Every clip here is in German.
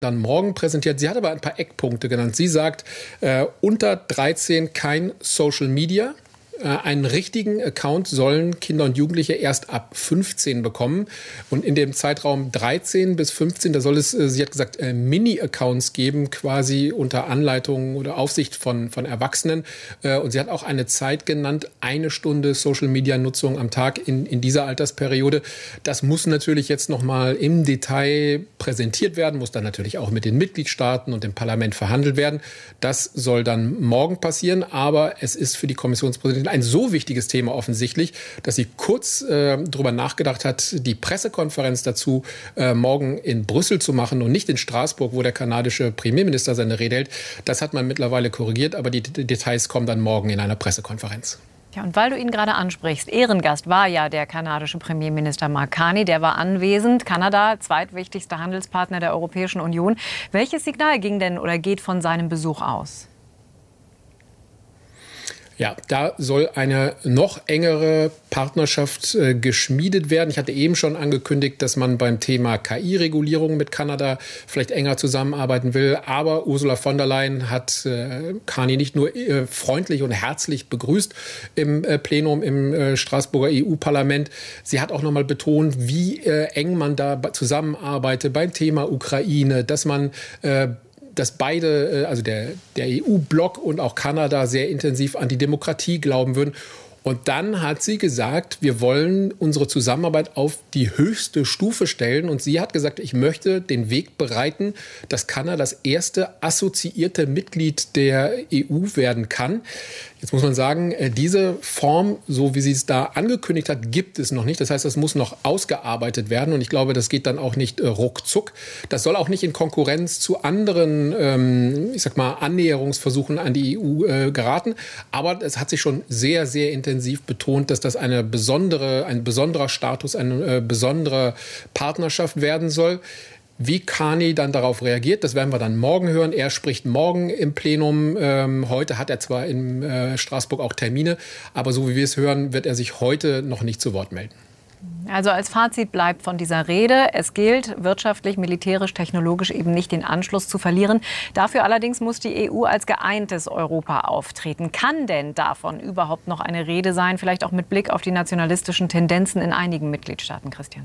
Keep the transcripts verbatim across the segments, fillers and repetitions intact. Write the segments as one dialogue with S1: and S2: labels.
S1: dann morgen präsentiert. Sie hat aber ein paar Eckpunkte genannt. Sie sagt, äh, unter dreizehn kein Social Media. Einen richtigen Account sollen Kinder und Jugendliche erst ab fünfzehn bekommen. Und in dem Zeitraum dreizehn bis fünfzehn, da soll es, sie hat gesagt, Mini-Accounts geben, quasi unter Anleitung oder Aufsicht von, von Erwachsenen. Und sie hat auch eine Zeit genannt, eine Stunde Social-Media-Nutzung am Tag in, in dieser Altersperiode. Das muss natürlich jetzt nochmal im Detail präsentiert werden, muss dann natürlich auch mit den Mitgliedstaaten und dem Parlament verhandelt werden. Das soll dann morgen passieren. Aber es ist für die Kommissionspräsidentin ein so wichtiges Thema offensichtlich, dass sie kurz äh, darüber nachgedacht hat, die Pressekonferenz dazu äh, morgen in Brüssel zu machen und nicht in Straßburg, wo der kanadische Premierminister seine Rede hält. Das hat man mittlerweile korrigiert, aber die D- Details kommen dann morgen in einer Pressekonferenz.
S2: Ja, und weil du ihn gerade ansprichst, Ehrengast war ja der kanadische Premierminister Mark Carney, der war anwesend. Kanada, zweitwichtigster Handelspartner der Europäischen Union. Welches Signal ging denn oder geht von seinem Besuch aus?
S1: Ja, da soll eine noch engere Partnerschaft äh, geschmiedet werden. Ich hatte eben schon angekündigt, dass man beim Thema K I-Regulierung mit Kanada vielleicht enger zusammenarbeiten will. Aber Ursula von der Leyen hat äh, Carney nicht nur äh, freundlich und herzlich begrüßt im äh, Plenum im äh, Straßburger E U-Parlament. Sie hat auch noch mal betont, wie äh, eng man da zusammenarbeitet beim Thema Ukraine, dass man äh, dass beide, also der, der E U-Block und auch Kanada sehr intensiv an die Demokratie glauben würden. Und dann hat sie gesagt, wir wollen unsere Zusammenarbeit auf die höchste Stufe stellen. Und sie hat gesagt, ich möchte den Weg bereiten, dass Kanada das erste assoziierte Mitglied der E U werden kann. Jetzt muss man sagen, diese Form, so wie sie es da angekündigt hat, gibt es noch nicht. Das heißt, das muss noch ausgearbeitet werden. Und ich glaube, das geht dann auch nicht äh, ruckzuck. Das soll auch nicht in Konkurrenz zu anderen, ähm, ich sag mal, Annäherungsversuchen an die E U äh, geraten. Aber es hat sich schon sehr, sehr intensiv betont, dass das eine besondere, ein besonderer Status, eine äh, besondere Partnerschaft werden soll. Wie Carney dann darauf reagiert, das werden wir dann morgen hören. Er spricht morgen im Plenum. Ähm, heute hat er zwar in äh, Straßburg auch Termine, aber so wie wir es hören, wird er sich heute noch nicht zu Wort melden.
S2: Also als Fazit bleibt von dieser Rede, es gilt, wirtschaftlich, militärisch, technologisch eben nicht den Anschluss zu verlieren. Dafür allerdings muss die E U als geeintes Europa auftreten. Kann denn davon überhaupt noch eine Rede sein, vielleicht auch mit Blick auf die nationalistischen Tendenzen in einigen Mitgliedstaaten, Christian?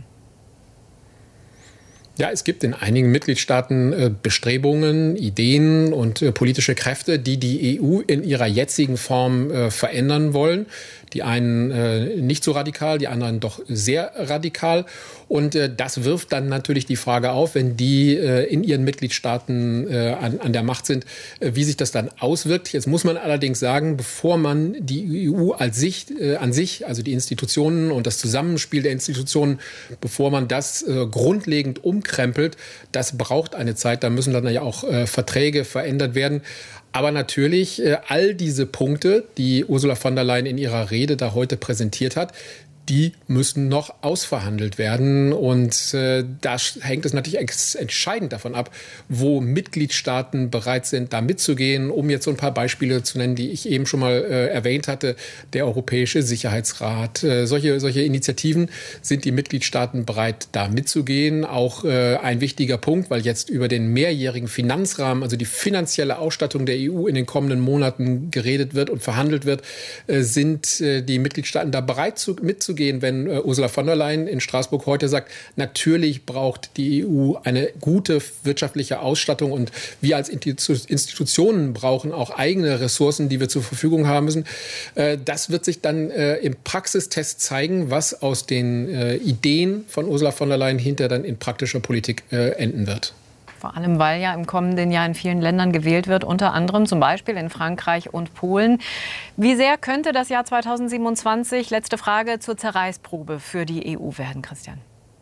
S1: Ja, es gibt in einigen Mitgliedstaaten äh, Bestrebungen, Ideen und äh, politische Kräfte, die die E U in ihrer jetzigen Form äh, verändern wollen. Die einen äh, nicht so radikal, die anderen doch sehr radikal. Und äh, das wirft dann natürlich die Frage auf, wenn die äh, in ihren Mitgliedstaaten äh, an, an der Macht sind, äh, wie sich das dann auswirkt. Jetzt muss man allerdings sagen, bevor man die E U als sich, äh, an sich, also die Institutionen und das Zusammenspiel der Institutionen, bevor man das äh, grundlegend umkrempelt, das braucht eine Zeit. Da müssen dann ja auch äh, Verträge verändert werden. Aber natürlich, äh, all diese Punkte, die Ursula von der Leyen in ihrer Rede da heute präsentiert hat, die müssen noch ausverhandelt werden. Und äh, da hängt es natürlich ex- entscheidend davon ab, wo Mitgliedstaaten bereit sind, da mitzugehen. Um jetzt so ein paar Beispiele zu nennen, die ich eben schon mal äh, erwähnt hatte. Der Europäische Sicherheitsrat. Äh, solche, solche Initiativen sind die Mitgliedstaaten bereit, da mitzugehen. Auch äh, ein wichtiger Punkt, weil jetzt über den mehrjährigen Finanzrahmen, also die finanzielle Ausstattung der E U in den kommenden Monaten geredet wird und verhandelt wird, äh, sind äh, die Mitgliedstaaten da bereit zu, mitzugehen. Gehen, wenn äh, Ursula von der Leyen in Straßburg heute sagt, natürlich braucht die E U eine gute wirtschaftliche Ausstattung und wir als Institutionen brauchen auch eigene Ressourcen, die wir zur Verfügung haben müssen. Äh, das wird sich dann äh, im Praxistest zeigen, was aus den äh, Ideen von Ursula von der Leyen hinter dann in praktischer Politik äh, enden wird.
S2: Vor allem, weil ja im kommenden Jahr in vielen Ländern gewählt wird, unter anderem zum Beispiel in Frankreich und Polen. Wie sehr könnte das Jahr zweitausendsiebenundzwanzig, letzte Frage, zur Zerreißprobe für die E U werden, Christian?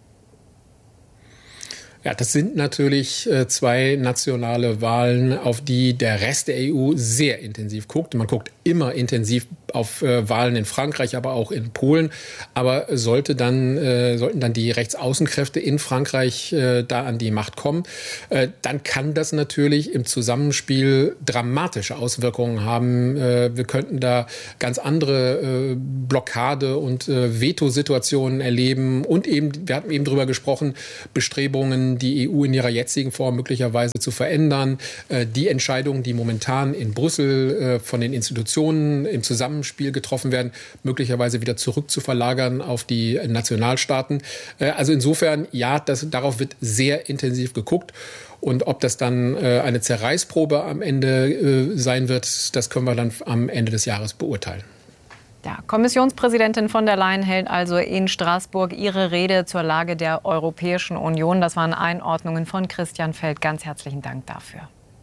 S1: Ja, das sind natürlich äh, zwei nationale Wahlen, auf die der Rest der E U sehr intensiv guckt. Man guckt immer intensiv Blick auf äh, Wahlen in Frankreich, aber auch in Polen. Aber sollte dann, äh, sollten dann die Rechtsaußenkräfte in Frankreich äh, da an die Macht kommen, äh, dann kann das natürlich im Zusammenspiel dramatische Auswirkungen haben. Äh, wir könnten da ganz andere äh, Blockade- und äh, Veto-Situationen erleben. Und eben, wir hatten eben drüber gesprochen, Bestrebungen, die E U in ihrer jetzigen Form möglicherweise zu verändern. Äh, die Entscheidungen, die momentan in Brüssel äh, von den Institutionen im Zusammenspiel getroffen werden, möglicherweise wieder zurückzuverlagern auf die Nationalstaaten. Äh, also insofern, ja, das, darauf wird sehr intensiv geguckt. Und ob das dann äh, eine Zerreißprobe am Ende äh, sein wird, das können wir dann am Ende des Jahres beurteilen.
S2: Ja, Kommissionspräsidentin von der Leyen hält also in Straßburg ihre Rede zur Lage der Europäischen Union. Das waren Einordnungen von Christian Feld. Ganz herzlichen Dank dafür.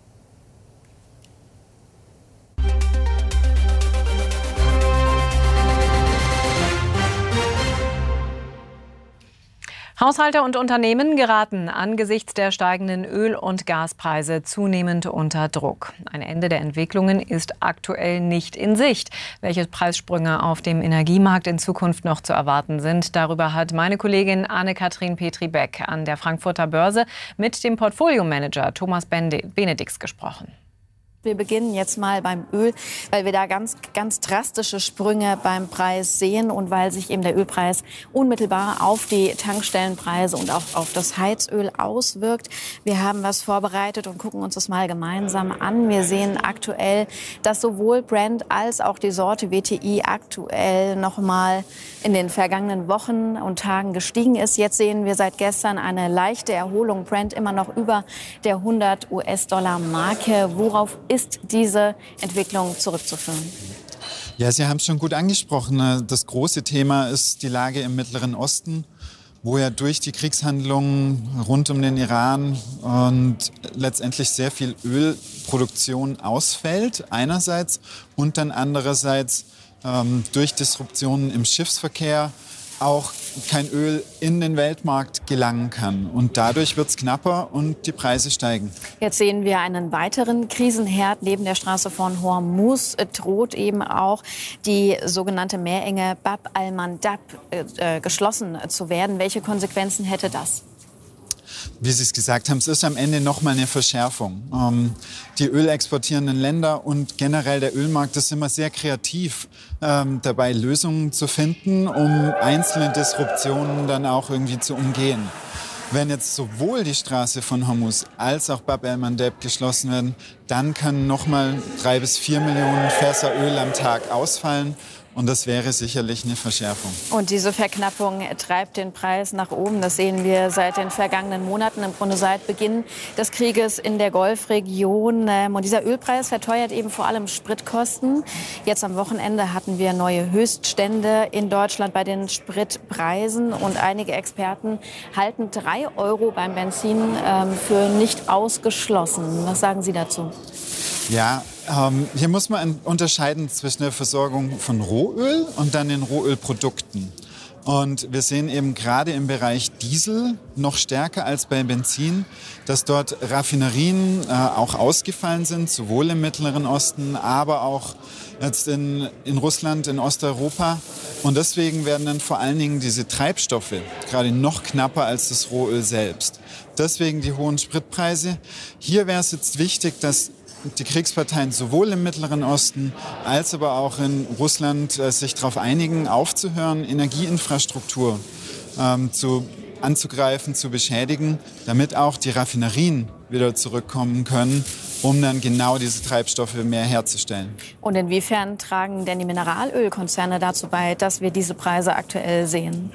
S2: Haushalte und Unternehmen geraten angesichts der steigenden Öl- und Gaspreise zunehmend unter Druck. Ein Ende der Entwicklungen ist aktuell nicht in Sicht. Welche Preissprünge auf dem Energiemarkt in Zukunft noch zu erwarten sind, darüber hat meine Kollegin Anne-Kathrin Petri-Beck an der Frankfurter Börse mit dem Portfoliomanager Thomas Benedix gesprochen.
S3: Wir beginnen jetzt mal beim Öl, weil wir da ganz, ganz drastische Sprünge beim Preis sehen und weil sich eben der Ölpreis unmittelbar auf die Tankstellenpreise und auch auf das Heizöl auswirkt. Wir haben was vorbereitet und gucken uns das mal gemeinsam an. Wir sehen aktuell, dass sowohl Brent als auch die Sorte W T I aktuell noch mal in den vergangenen Wochen und Tagen gestiegen ist. Jetzt sehen wir seit gestern eine leichte Erholung. Brent immer noch über der hundert US-Dollar-Marke. Worauf ist diese Entwicklung zurückzuführen?
S4: Ja, Sie haben es schon gut angesprochen. Das große Thema ist die Lage im Mittleren Osten, wo ja durch die Kriegshandlungen rund um den Iran und letztendlich sehr viel Ölproduktion ausfällt, einerseits, und dann andererseits ähm, durch Disruptionen im Schiffsverkehr auch kein Öl in den Weltmarkt gelangen kann. Und dadurch wird es knapper und die Preise steigen. Jetzt sehen wir einen weiteren Krisenherd neben der Straße von Hormuz. Droht eben auch die sogenannte Meerenge Bab al-Mandab äh, geschlossen zu werden. Welche Konsequenzen hätte das? Wie Sie es gesagt haben, es ist am Ende noch mal eine Verschärfung. Ähm, die ölexportierenden Länder und generell der Ölmarkt ist immer sehr kreativ ähm, dabei, Lösungen zu finden, um einzelne Disruptionen dann auch irgendwie zu umgehen. Wenn jetzt sowohl die Straße von Hormuz als auch Bab el-Mandeb geschlossen werden, dann können noch mal drei bis vier Millionen Fässer Öl am Tag ausfallen. Und das wäre sicherlich eine Verschärfung. Und diese Verknappung treibt den Preis nach oben. Das sehen wir seit den vergangenen Monaten, im Grunde seit Beginn des Krieges in der Golfregion. Und dieser Ölpreis verteuert eben vor allem Spritkosten. Jetzt am Wochenende hatten wir neue Höchststände in Deutschland bei den Spritpreisen. Und einige Experten halten drei Euro beim Benzin ähm, für nicht ausgeschlossen. Was sagen Sie dazu? Ja, ähm, hier muss man unterscheiden zwischen der Versorgung von Rohöl und dann den Rohölprodukten. Und wir sehen eben gerade im Bereich Diesel noch stärker als bei Benzin, dass dort Raffinerien äh, auch ausgefallen sind, sowohl im Mittleren Osten, aber auch jetzt in, in Russland, in Osteuropa. Und deswegen werden dann vor allen Dingen diese Treibstoffe gerade noch knapper als das Rohöl selbst. Deswegen die hohen Spritpreise. Hier wäre es jetzt wichtig, dass die Kriegsparteien sowohl im Mittleren Osten als aber auch in Russland äh, sich darauf einigen, aufzuhören, Energieinfrastruktur ähm, zu, anzugreifen, zu beschädigen, damit auch die Raffinerien wieder zurückkommen können, um dann genau diese Treibstoffe mehr herzustellen. Und inwiefern tragen denn die Mineralölkonzerne dazu bei, dass wir diese Preise aktuell sehen?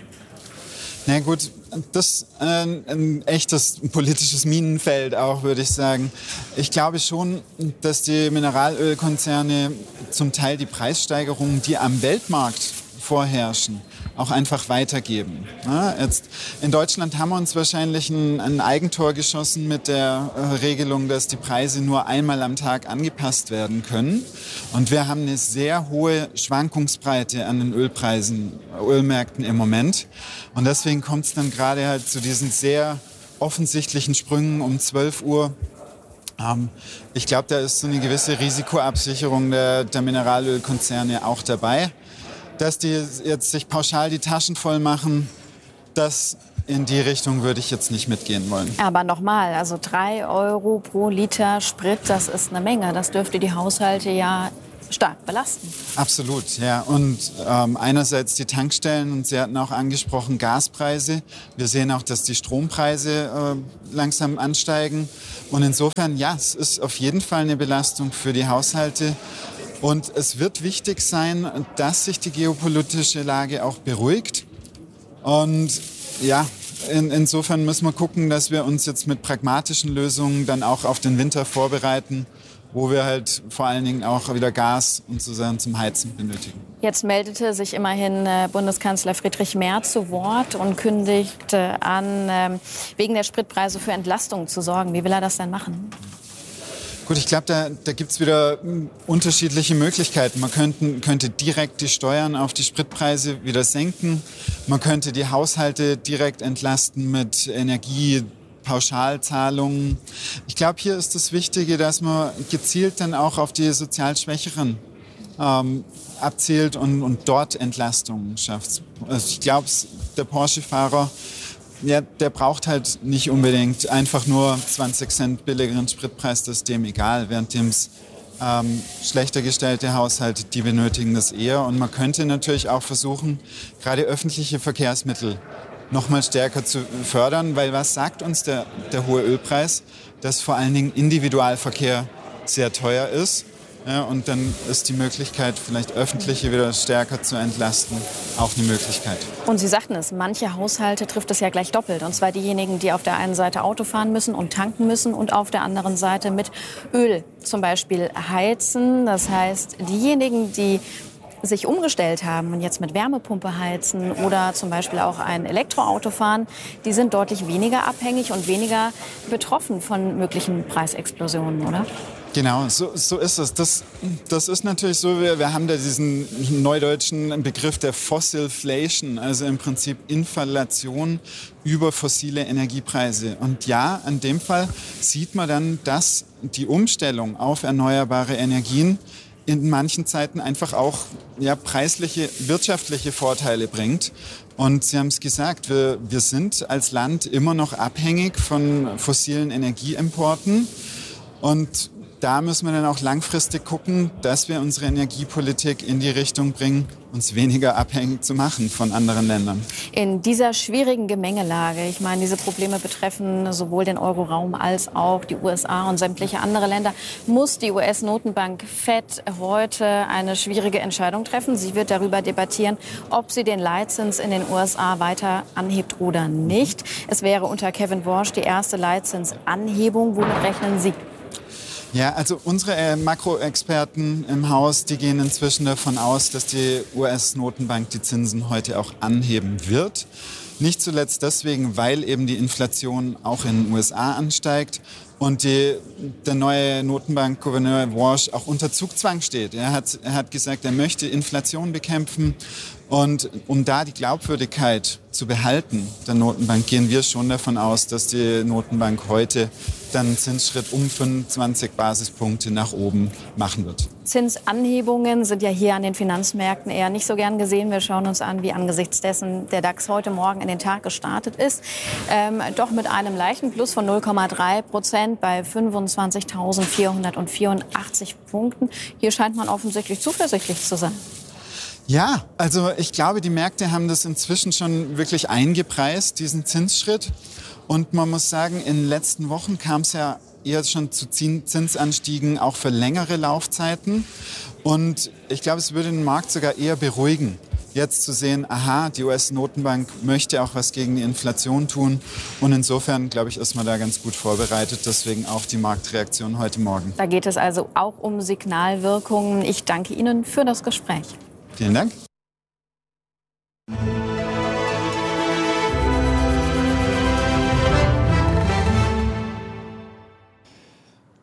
S4: Na gut, das ist ein, ein echtes politisches Minenfeld auch, würde ich sagen. Ich glaube schon, dass die Mineralölkonzerne zum Teil die Preissteigerungen, die am Weltmarkt vorherrschen, auch einfach weitergeben. Ja, jetzt in Deutschland haben wir uns wahrscheinlich ein, ein Eigentor geschossen mit der äh, Regelung, dass die Preise nur einmal am Tag angepasst werden können. Und wir haben eine sehr hohe Schwankungsbreite an den Ölpreisen, Ölmärkten im Moment. Und deswegen kommt es dann gerade halt zu diesen sehr offensichtlichen Sprüngen um zwölf Uhr Ähm, ich glaube, da ist so eine gewisse Risikoabsicherung der, der Mineralölkonzerne auch dabei. Dass die jetzt sich pauschal die Taschen voll machen, das in die Richtung würde ich jetzt nicht mitgehen wollen.
S3: Aber nochmal, also drei Euro pro Liter Sprit, das ist eine Menge. Das dürfte die Haushalte ja stark belasten.
S4: Absolut, ja. Und ähm, einerseits die Tankstellen, und Sie hatten auch angesprochen Gaspreise. Wir sehen auch, dass die Strompreise äh, langsam ansteigen. Und insofern, ja, es ist auf jeden Fall eine Belastung für die Haushalte. Und es wird wichtig sein, dass sich die geopolitische Lage auch beruhigt. Und ja, in, insofern müssen wir gucken, dass wir uns jetzt mit pragmatischen Lösungen dann auch auf den Winter vorbereiten, wo wir halt vor allen Dingen auch wieder Gas und sozusagen zum Heizen benötigen.
S3: Jetzt meldete sich immerhin Bundeskanzler Friedrich Merz zu Wort und kündigte an, wegen der Spritpreise für Entlastung zu sorgen. Wie will er das denn machen?
S4: Gut, ich glaube, da, da gibt es wieder unterschiedliche Möglichkeiten. Man könnte, könnte direkt die Steuern auf die Spritpreise wieder senken. Man könnte die Haushalte direkt entlasten mit Energiepauschalzahlungen. Ich glaube, hier ist das Wichtige, dass man gezielt dann auch auf die sozial Schwächeren ähm, abzielt und, und dort Entlastungen schafft. Also ich glaube, der Porsche-Fahrer, ja, der braucht halt nicht unbedingt einfach nur zwanzig Cent billigeren Spritpreis, das ist dem egal, während dem ähm, schlechter gestellte Haushalte, die benötigen das eher. Und man könnte natürlich auch versuchen, gerade öffentliche Verkehrsmittel noch mal stärker zu fördern, weil was sagt uns der, der hohe Ölpreis? Dass vor allen Dingen Individualverkehr sehr teuer ist. Ja, und dann ist die Möglichkeit, vielleicht öffentliche wieder stärker zu entlasten, auch eine Möglichkeit.
S3: Und Sie sagten es, manche Haushalte trifft es ja gleich doppelt. Und zwar diejenigen, die auf der einen Seite Auto fahren müssen und tanken müssen und auf der anderen Seite mit Öl zum Beispiel heizen. Das heißt, diejenigen, die sich umgestellt haben und jetzt mit Wärmepumpe heizen oder zum Beispiel auch ein Elektroauto fahren, die sind deutlich weniger abhängig und weniger betroffen von möglichen Preisexplosionen, oder?
S4: Genau, so, so ist es. Das, das ist natürlich so, wir, wir haben da diesen neudeutschen Begriff der Fossilflation, also im Prinzip Inflation über fossile Energiepreise. Und ja, in dem Fall sieht man dann, dass die Umstellung auf erneuerbare Energien in manchen Zeiten einfach auch ja, preisliche, wirtschaftliche Vorteile bringt. Und Sie haben es gesagt, wir, wir sind als Land immer noch abhängig von fossilen Energieimporten. Und da müssen wir dann auch langfristig gucken, dass wir unsere Energiepolitik in die Richtung bringen, uns weniger abhängig zu machen von anderen Ländern.
S3: In dieser schwierigen Gemengelage, ich meine, diese Probleme betreffen sowohl den Euroraum als auch die U S A und sämtliche andere Länder, muss die U S-Notenbank Fed heute eine schwierige Entscheidung treffen. Sie wird darüber debattieren, ob sie den Leitzins in den U S A weiter anhebt oder nicht. Es wäre unter Kevin Warsh die erste Leitzinsanhebung. Womit rechnen Sie?
S4: Ja, also unsere äh, Makroexperten im Haus, die gehen inzwischen davon aus, dass die U S-Notenbank die Zinsen heute auch anheben wird. Nicht zuletzt deswegen, weil eben die Inflation auch in den U S A ansteigt und die, der neue Notenbankgouverneur Warsh auch unter Zugzwang steht. Er hat, er hat gesagt, er möchte Inflation bekämpfen. Und um da die Glaubwürdigkeit zu behalten der Notenbank, gehen wir schon davon aus, dass die Notenbank heute dann einen Zinsschritt um fünfundzwanzig Basispunkte nach oben machen wird.
S3: Zinsanhebungen sind ja hier an den Finanzmärkten eher nicht so gern gesehen. Wir schauen uns an, wie angesichts dessen der DAX heute Morgen in den Tag gestartet ist. Ähm, doch mit einem leichten Plus von null Komma drei Prozent bei fünfundzwanzigtausendvierhundertvierundachtzig Punkten. Hier scheint man offensichtlich zuversichtlich zu sein.
S4: Ja, also ich glaube, die Märkte haben das inzwischen schon wirklich eingepreist, diesen Zinsschritt. Und man muss sagen, in den letzten Wochen kam es ja eher schon zu Zinsanstiegen, auch für längere Laufzeiten. Und ich glaube, es würde den Markt sogar eher beruhigen, jetzt zu sehen, aha, die U S-Notenbank möchte auch was gegen die Inflation tun. Und insofern, glaube ich, ist man da ganz gut vorbereitet. Deswegen auch die Marktreaktion heute Morgen.
S3: Da geht es also auch um Signalwirkungen. Ich danke Ihnen für das Gespräch.
S4: Vielen Dank.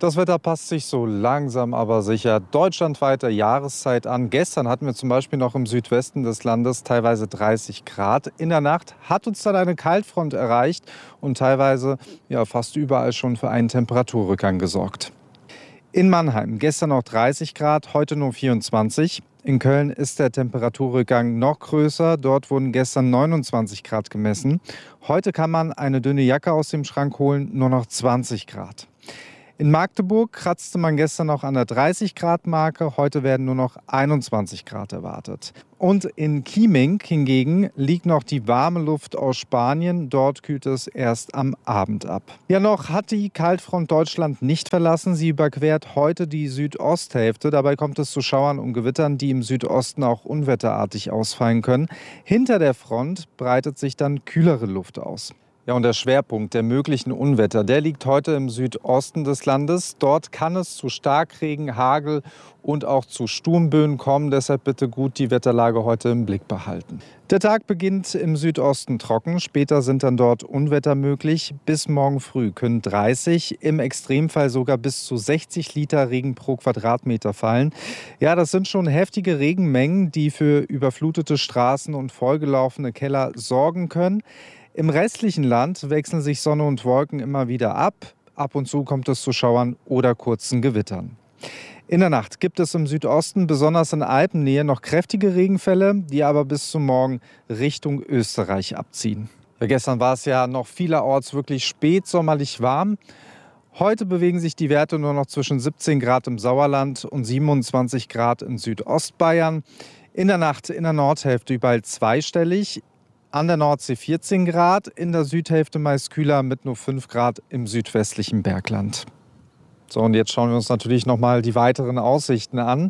S5: Das Wetter passt sich so langsam aber sicher deutschlandweit der Jahreszeit an. Gestern hatten wir zum Beispiel noch im Südwesten des Landes teilweise dreißig Grad. In der Nacht hat uns dann eine Kaltfront erreicht und teilweise ja, fast überall schon für einen Temperaturrückgang gesorgt. In Mannheim gestern noch dreißig Grad, heute nur vierundzwanzig. In Köln ist der Temperaturrückgang noch größer. Dort wurden gestern neunundzwanzig Grad gemessen. Heute kann man eine dünne Jacke aus dem Schrank holen, nur noch zwanzig Grad. In Magdeburg kratzte man gestern noch an der dreißig Grad Marke, heute werden nur noch einundzwanzig Grad erwartet. Und in Chieming hingegen liegt noch die warme Luft aus Spanien, dort kühlt es erst am Abend ab. Ja, noch hat die Kaltfront Deutschland nicht verlassen, sie überquert heute die Südosthälfte. Dabei kommt es zu Schauern und Gewittern, die im Südosten auch unwetterartig ausfallen können. Hinter der Front breitet sich dann kühlere Luft aus. Ja, und der Schwerpunkt der möglichen Unwetter, der liegt heute im Südosten des Landes. Dort kann es zu Starkregen, Hagel und auch zu Sturmböen kommen. Deshalb bitte gut die Wetterlage heute im Blick behalten. Der Tag beginnt im Südosten trocken. Später sind dann dort Unwetter möglich. Bis morgen früh können dreißig, im Extremfall sogar bis zu sechzig Liter Regen pro Quadratmeter fallen. Ja, das sind schon heftige Regenmengen, die für überflutete Straßen und vollgelaufene Keller sorgen können. Im restlichen Land wechseln sich Sonne und Wolken immer wieder ab. Ab und zu kommt es zu Schauern oder kurzen Gewittern. In der Nacht gibt es im Südosten, besonders in Alpennähe, noch kräftige Regenfälle, die aber bis zum Morgen Richtung Österreich abziehen. Ja, gestern war es ja noch vielerorts wirklich spätsommerlich warm. Heute bewegen sich die Werte nur noch zwischen siebzehn Grad im Sauerland und siebenundzwanzig Grad in Südostbayern. In der Nacht in der Nordhälfte überall zweistellig. An der Nordsee vierzehn Grad, in der Südhälfte meist kühler mit nur fünf Grad im südwestlichen Bergland. So, und jetzt schauen wir uns natürlich noch mal die weiteren Aussichten an.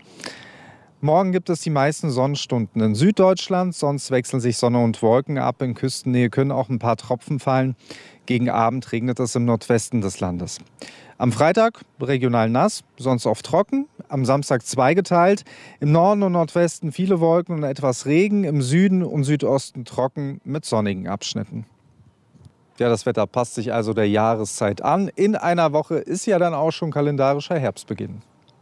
S5: Morgen gibt es die meisten Sonnenstunden in Süddeutschland, sonst wechseln sich Sonne und Wolken ab. In Küstennähe können auch ein paar Tropfen fallen. Gegen Abend regnet es im Nordwesten des Landes. Am Freitag regional nass, sonst oft trocken. Am Samstag zweigeteilt. Im Norden und Nordwesten viele Wolken und etwas Regen. Im Süden und Südosten trocken mit sonnigen Abschnitten. Ja, das Wetter passt sich also der Jahreszeit an. In einer Woche ist ja dann auch schon kalendarischer Herbstbeginn.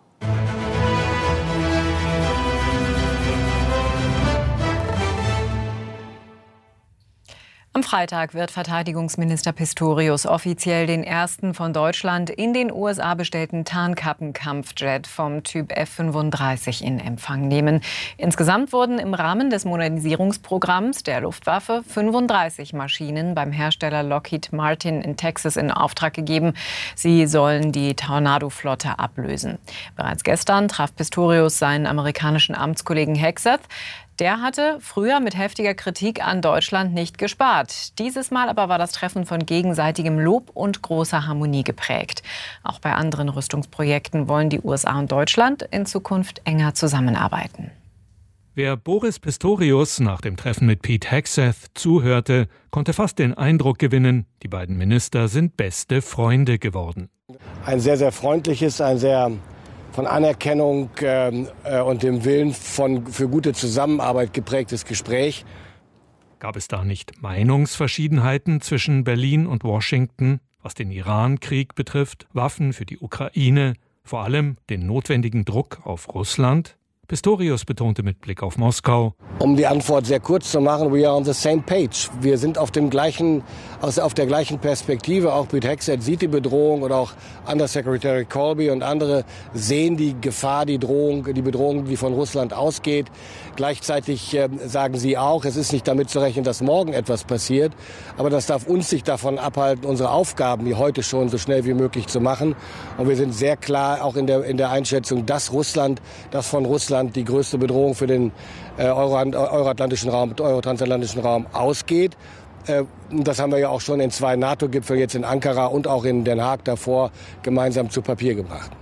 S2: Am Freitag wird Verteidigungsminister Pistorius offiziell den ersten von Deutschland in den U S A bestellten Tarnkappenkampfjet vom Typ F fünfunddreißig in Empfang nehmen. Insgesamt wurden im Rahmen des Modernisierungsprogramms der Luftwaffe fünfunddreißig Maschinen beim Hersteller Lockheed Martin in Texas in Auftrag gegeben. Sie sollen die Tornado-Flotte ablösen. Bereits gestern traf Pistorius seinen amerikanischen Amtskollegen Hegseth. Der hatte früher mit heftiger Kritik an Deutschland nicht gespart. Dieses Mal aber war das Treffen von gegenseitigem Lob und großer Harmonie geprägt. Auch bei anderen Rüstungsprojekten wollen die U S A und Deutschland in Zukunft enger zusammenarbeiten.
S6: Wer Boris Pistorius nach dem Treffen mit Pete Hegseth zuhörte, konnte fast den Eindruck gewinnen, die beiden Minister sind beste Freunde geworden.
S7: Ein sehr, sehr freundliches, ein sehr von Anerkennung äh, und dem Willen von, für gute Zusammenarbeit geprägtes Gespräch.
S6: Gab es da nicht Meinungsverschiedenheiten zwischen Berlin und Washington, was den Iran-Krieg betrifft, Waffen für die Ukraine, vor allem den notwendigen Druck auf Russland? Pistorius betonte mit Blick auf Moskau:
S7: Um die Antwort sehr kurz zu machen, we are on the same page. Wir sind auf dem gleichen, also auf der gleichen Perspektive. Auch Pete Hegseth sieht die Bedrohung und auch Undersecretary Colby und andere sehen die Gefahr, die Drohung, die Bedrohung, die von Russland ausgeht. Gleichzeitig äh, sagen sie auch, es ist nicht damit zu rechnen, dass morgen etwas passiert. Aber das darf uns nicht davon abhalten, unsere Aufgaben wie heute schon so schnell wie möglich zu machen. Und wir sind sehr klar auch in der, in der Einschätzung, dass Russland, dass von Russland die größte Bedrohung für den äh, Euro, euroatlantischen Raum, eurotransatlanttischen Raum ausgeht. Äh, das haben wir ja auch schon in zwei NATO-Gipfeln, jetzt in Ankara und auch in Den Haag davor, gemeinsam zu Papier gebracht.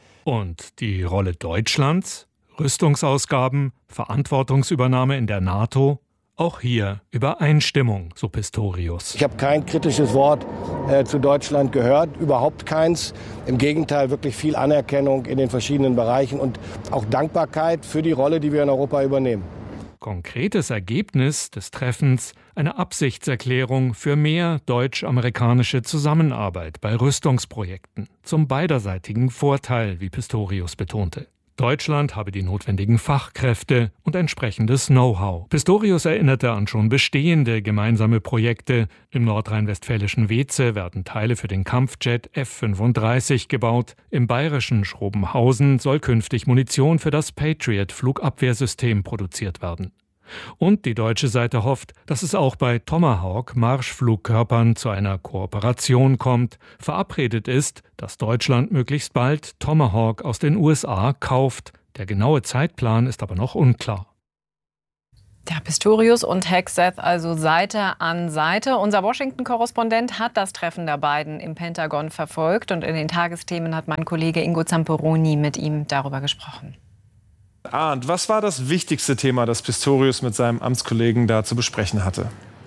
S6: Und die Rolle Deutschlands? Rüstungsausgaben, Verantwortungsübernahme in der NATO? Auch hier Übereinstimmung, so Pistorius.
S7: Ich habe kein kritisches Wort äh, zu Deutschland gehört, überhaupt keins. Im Gegenteil, wirklich viel Anerkennung in den verschiedenen Bereichen und auch Dankbarkeit für die Rolle, die wir in Europa übernehmen.
S6: konkretes Ergebnis des Treffens eine Absichtserklärung für mehr deutsch-amerikanische Zusammenarbeit bei Rüstungsprojekten zum beiderseitigen Vorteil, wie Pistorius betonte. Deutschland habe die notwendigen Fachkräfte und entsprechendes Know-how. Pistorius erinnerte an schon bestehende gemeinsame Projekte. Im nordrhein-westfälischen Weeze werden Teile für den Kampfjet F fünfunddreißig gebaut. Im bayerischen Schrobenhausen soll künftig Munition für das Patriot-Flugabwehrsystem produziert werden. Und die deutsche Seite hofft, dass es auch bei Tomahawk-Marschflugkörpern zu einer Kooperation kommt. Verabredet ist, dass Deutschland möglichst bald Tomahawk aus den U S A kauft. Der genaue Zeitplan ist aber noch unklar.
S2: Ja, Pistorius und Hegseth also Seite an Seite. Unser Washington-Korrespondent hat das Treffen der beiden im Pentagon verfolgt. Und in den Tagesthemen hat mein Kollege Ingo Zamperoni mit ihm darüber gesprochen.
S8: Arndt, was war das wichtigste Thema, das Pistorius mit seinem Amtskollegen da zu besprechen hatte?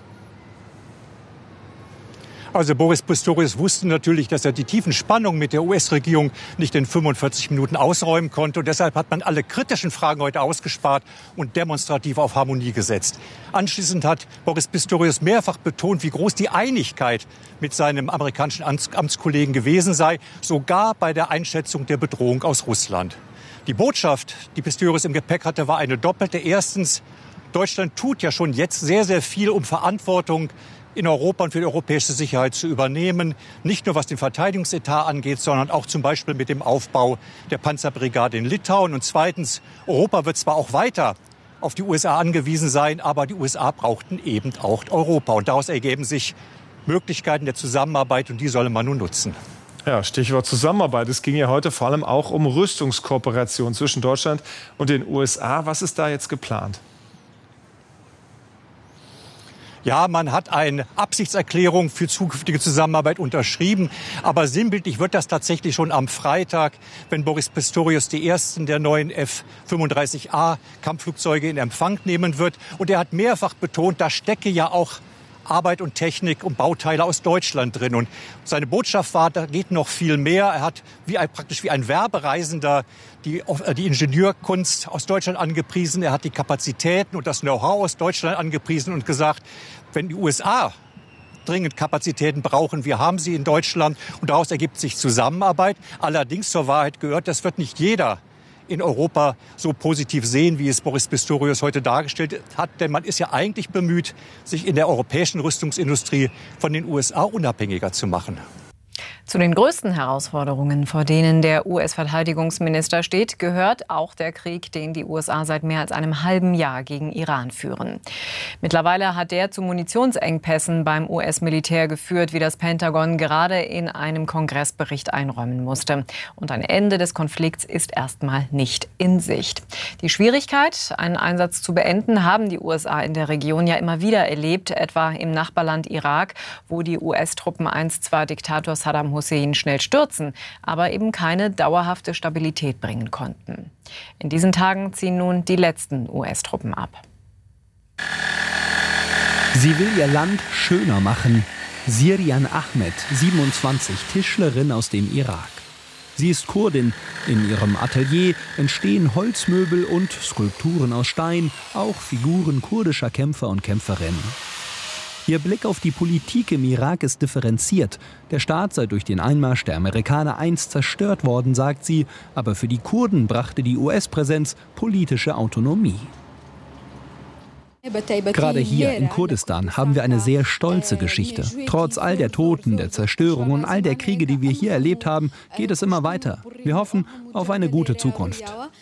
S9: Also Boris Pistorius wusste natürlich, dass er die tiefen Spannungen mit der U S-Regierung nicht in fünfundvierzig Minuten ausräumen konnte. Und deshalb hat man alle kritischen Fragen heute ausgespart und demonstrativ auf Harmonie gesetzt. Anschließend hat Boris Pistorius mehrfach betont, wie groß die Einigkeit mit seinem amerikanischen Amtskollegen gewesen sei, sogar bei der Einschätzung der Bedrohung aus Russland. Die Botschaft, die Pistorius im Gepäck hatte, war eine doppelte. Erstens, Deutschland tut ja schon jetzt sehr, sehr viel, um Verantwortung in Europa und für die europäische Sicherheit zu übernehmen. Nicht nur was den Verteidigungsetat angeht, sondern auch zum Beispiel mit dem Aufbau der Panzerbrigade in Litauen. Und zweitens, Europa wird zwar auch weiter auf die U S A angewiesen sein, aber die U S A brauchten eben auch Europa. Und daraus ergeben sich Möglichkeiten der Zusammenarbeit und die solle man nun nutzen.
S8: Ja, Stichwort Zusammenarbeit. Es ging ja heute vor allem auch um Rüstungskooperation zwischen Deutschland und den U S A. Was ist da jetzt geplant?
S9: Ja, man hat eine Absichtserklärung für zukünftige Zusammenarbeit unterschrieben. Aber sinnbildlich wird das tatsächlich schon am Freitag, wenn Boris Pistorius die ersten der neuen F fünfunddreißig A Kampfflugzeuge in Empfang nehmen wird. Und er hat mehrfach betont, da stecke ja auch Arbeit und Technik und Bauteile aus Deutschland drin. Und seine Botschaft war, da geht noch viel mehr. Er hat wie ein, praktisch wie ein Werbereisender die, die Ingenieurkunst aus Deutschland angepriesen. Er hat die Kapazitäten und das Know-how aus Deutschland angepriesen und gesagt, wenn die U S A dringend Kapazitäten brauchen, wir haben sie in Deutschland. Und daraus ergibt sich Zusammenarbeit. Allerdings zur Wahrheit gehört, das wird nicht jeder in Europa so positiv sehen, wie es Boris Pistorius heute dargestellt hat. Denn man ist ja eigentlich bemüht, sich in der europäischen Rüstungsindustrie von den U S A unabhängiger zu machen.
S2: Zu den größten Herausforderungen, vor denen der U S-Verteidigungsminister steht, gehört auch der Krieg, den die U S A seit mehr als einem halben Jahr gegen Iran führen. Mittlerweile hat der zu Munitionsengpässen beim U S-Militär geführt, wie das Pentagon gerade in einem Kongressbericht einräumen musste. Und ein Ende des Konflikts ist erstmal nicht in Sicht. Die Schwierigkeit, einen Einsatz zu beenden, haben die U S A in der Region ja immer wieder erlebt, etwa im Nachbarland Irak, wo die U S-Truppen einst zwar Diktator Saddam Hussein schnell stürzen, aber eben keine dauerhafte Stabilität bringen konnten. In diesen Tagen ziehen nun die letzten U S-Truppen ab.
S10: Sie will ihr Land schöner machen. Sirian Ahmed, siebenundzwanzig, Tischlerin aus dem Irak. Sie ist Kurdin. In ihrem Atelier entstehen Holzmöbel und Skulpturen aus Stein, auch Figuren kurdischer Kämpfer und Kämpferinnen. Ihr Blick auf die Politik im Irak ist differenziert. Der Staat sei durch den Einmarsch der Amerikaner einst zerstört worden, sagt sie. Aber für die Kurden brachte die U S-Präsenz politische Autonomie. Gerade hier in Kurdistan haben wir eine sehr stolze Geschichte. Trotz all der Toten, der Zerstörung und all der Kriege, die wir hier erlebt haben, geht es immer weiter. Wir hoffen auf eine gute Zukunft.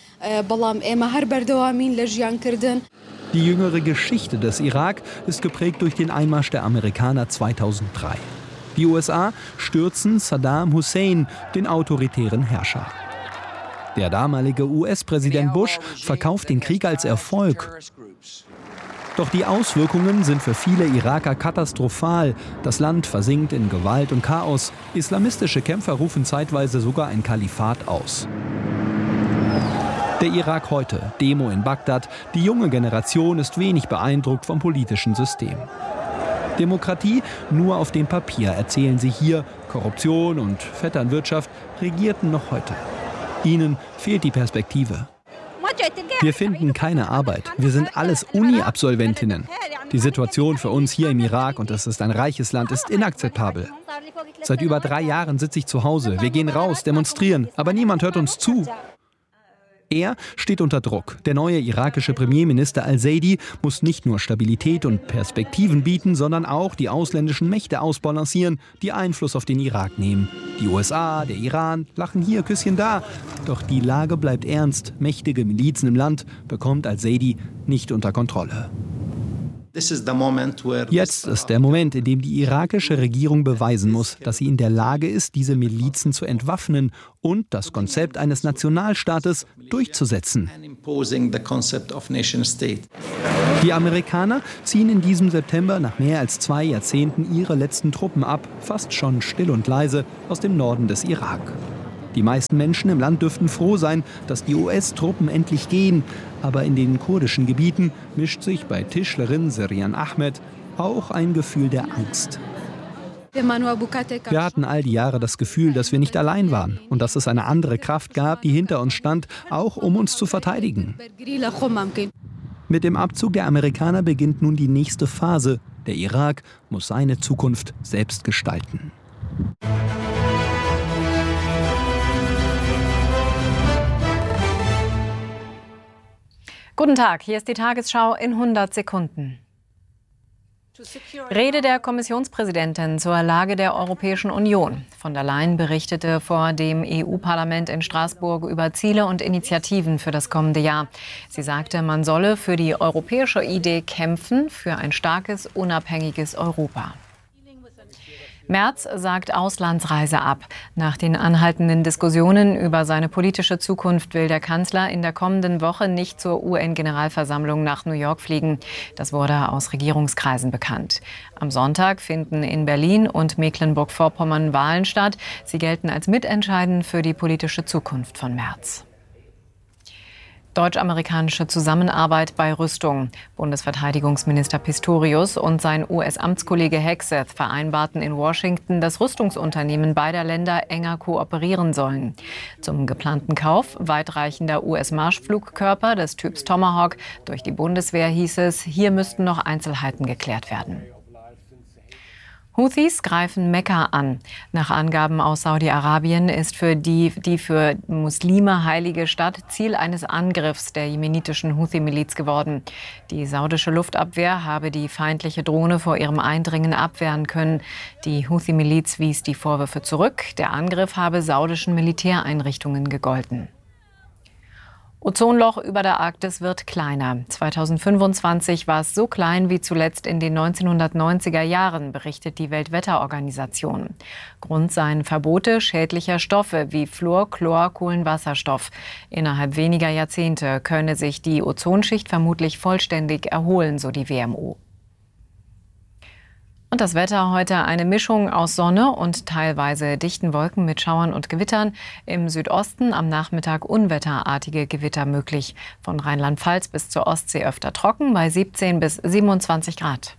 S10: Die jüngere Geschichte des Irak ist geprägt durch den Einmarsch der Amerikaner zweitausenddrei. Die U S A stürzen Saddam Hussein, den autoritären Herrscher. Der damalige U S-Präsident Bush verkauft den Krieg als Erfolg. Doch die Auswirkungen sind für viele Iraker katastrophal. Das Land versinkt in Gewalt und Chaos. Islamistische Kämpfer rufen zeitweise sogar ein Kalifat aus. Der Irak heute, Demo in Bagdad. Die junge Generation ist wenig beeindruckt vom politischen System. Demokratie nur auf dem Papier, erzählen sie hier. Korruption und Vetternwirtschaft regierten noch heute. Ihnen fehlt die Perspektive. Wir finden keine Arbeit. Wir sind alles Uni-Absolventinnen. Die Situation für uns hier im Irak, und es ist ein reiches Land, ist inakzeptabel. Seit über drei Jahren sitze ich zu Hause. Wir gehen raus, demonstrieren, aber niemand hört uns zu. Er steht unter Druck. Der neue irakische Premierminister al-Saidi muss nicht nur Stabilität und Perspektiven bieten, sondern auch die ausländischen Mächte ausbalancieren, die Einfluss auf den Irak nehmen. Die U S A, der Iran, lachen hier, Küsschen da. Doch die Lage bleibt ernst. Mächtige Milizen im Land bekommt al-Saidi nicht unter Kontrolle. Jetzt ist der Moment, in dem die irakische Regierung beweisen muss, dass sie in der Lage ist, diese Milizen zu entwaffnen und das Konzept eines Nationalstaates durchzusetzen. Die Amerikaner ziehen in diesem September nach mehr als zwei Jahrzehnten ihre letzten Truppen ab, fast schon still und leise, aus dem Norden des Irak. Die meisten Menschen im Land dürften froh sein, dass die U S-Truppen endlich gehen. Aber in den kurdischen Gebieten mischt sich bei Tischlerin Serian Ahmed auch ein Gefühl der Angst. Wir hatten all die Jahre das Gefühl, dass wir nicht allein waren und dass es eine andere Kraft gab, die hinter uns stand, auch um uns zu verteidigen. Mit dem Abzug der Amerikaner beginnt nun die nächste Phase. Der Irak muss seine Zukunft selbst gestalten.
S2: Guten Tag, hier ist die Tagesschau in hundert Sekunden. Rede der Kommissionspräsidentin zur Lage der Europäischen Union. Von der Leyen berichtete vor dem E U-Parlament in Straßburg über Ziele und Initiativen für das kommende Jahr. Sie sagte, man solle für die europäische Idee kämpfen, für ein starkes, unabhängiges Europa. Merz sagt Auslandsreise ab. Nach den anhaltenden Diskussionen über seine politische Zukunft will der Kanzler in der kommenden Woche nicht zur U N-Generalversammlung nach New York fliegen. Das wurde aus Regierungskreisen bekannt. Am Sonntag finden in Berlin und Mecklenburg-Vorpommern Wahlen statt. Sie gelten als mitentscheidend für die politische Zukunft von Merz. Deutsch-amerikanische Zusammenarbeit bei Rüstung. Bundesverteidigungsminister Pistorius und sein U S-Amtskollege Hegseth vereinbarten in Washington, dass Rüstungsunternehmen beider Länder enger kooperieren sollen. Zum geplanten Kauf weitreichender U S-Marschflugkörper des Typs Tomahawk durch die Bundeswehr hieß es, hier müssten noch Einzelheiten geklärt werden. Houthis greifen Mekka an. Nach Angaben aus Saudi-Arabien ist für die, die für Muslime heilige Stadt Ziel eines Angriffs der jemenitischen Houthi-Miliz geworden. Die saudische Luftabwehr habe die feindliche Drohne vor ihrem Eindringen abwehren können. Die Houthi-Miliz wies die Vorwürfe zurück. Der Angriff habe saudischen Militäreinrichtungen gegolten. Ozonloch über der Arktis wird kleiner. zweitausendfünfundzwanzig war es so klein wie zuletzt in den neunzehnhundertneunziger Jahren, berichtet die Weltwetterorganisation. Grund seien Verbote schädlicher Stoffe wie Fluor, Chlor, Kohlenwasserstoff. Innerhalb weniger Jahrzehnte könne sich die Ozonschicht vermutlich vollständig erholen, so die W M O. Und das Wetter heute eine Mischung aus Sonne und teilweise dichten Wolken mit Schauern und Gewittern. Im Südosten am Nachmittag unwetterartige Gewitter möglich. Von Rheinland-Pfalz bis zur Ostsee öfter trocken bei siebzehn bis siebenundzwanzig Grad.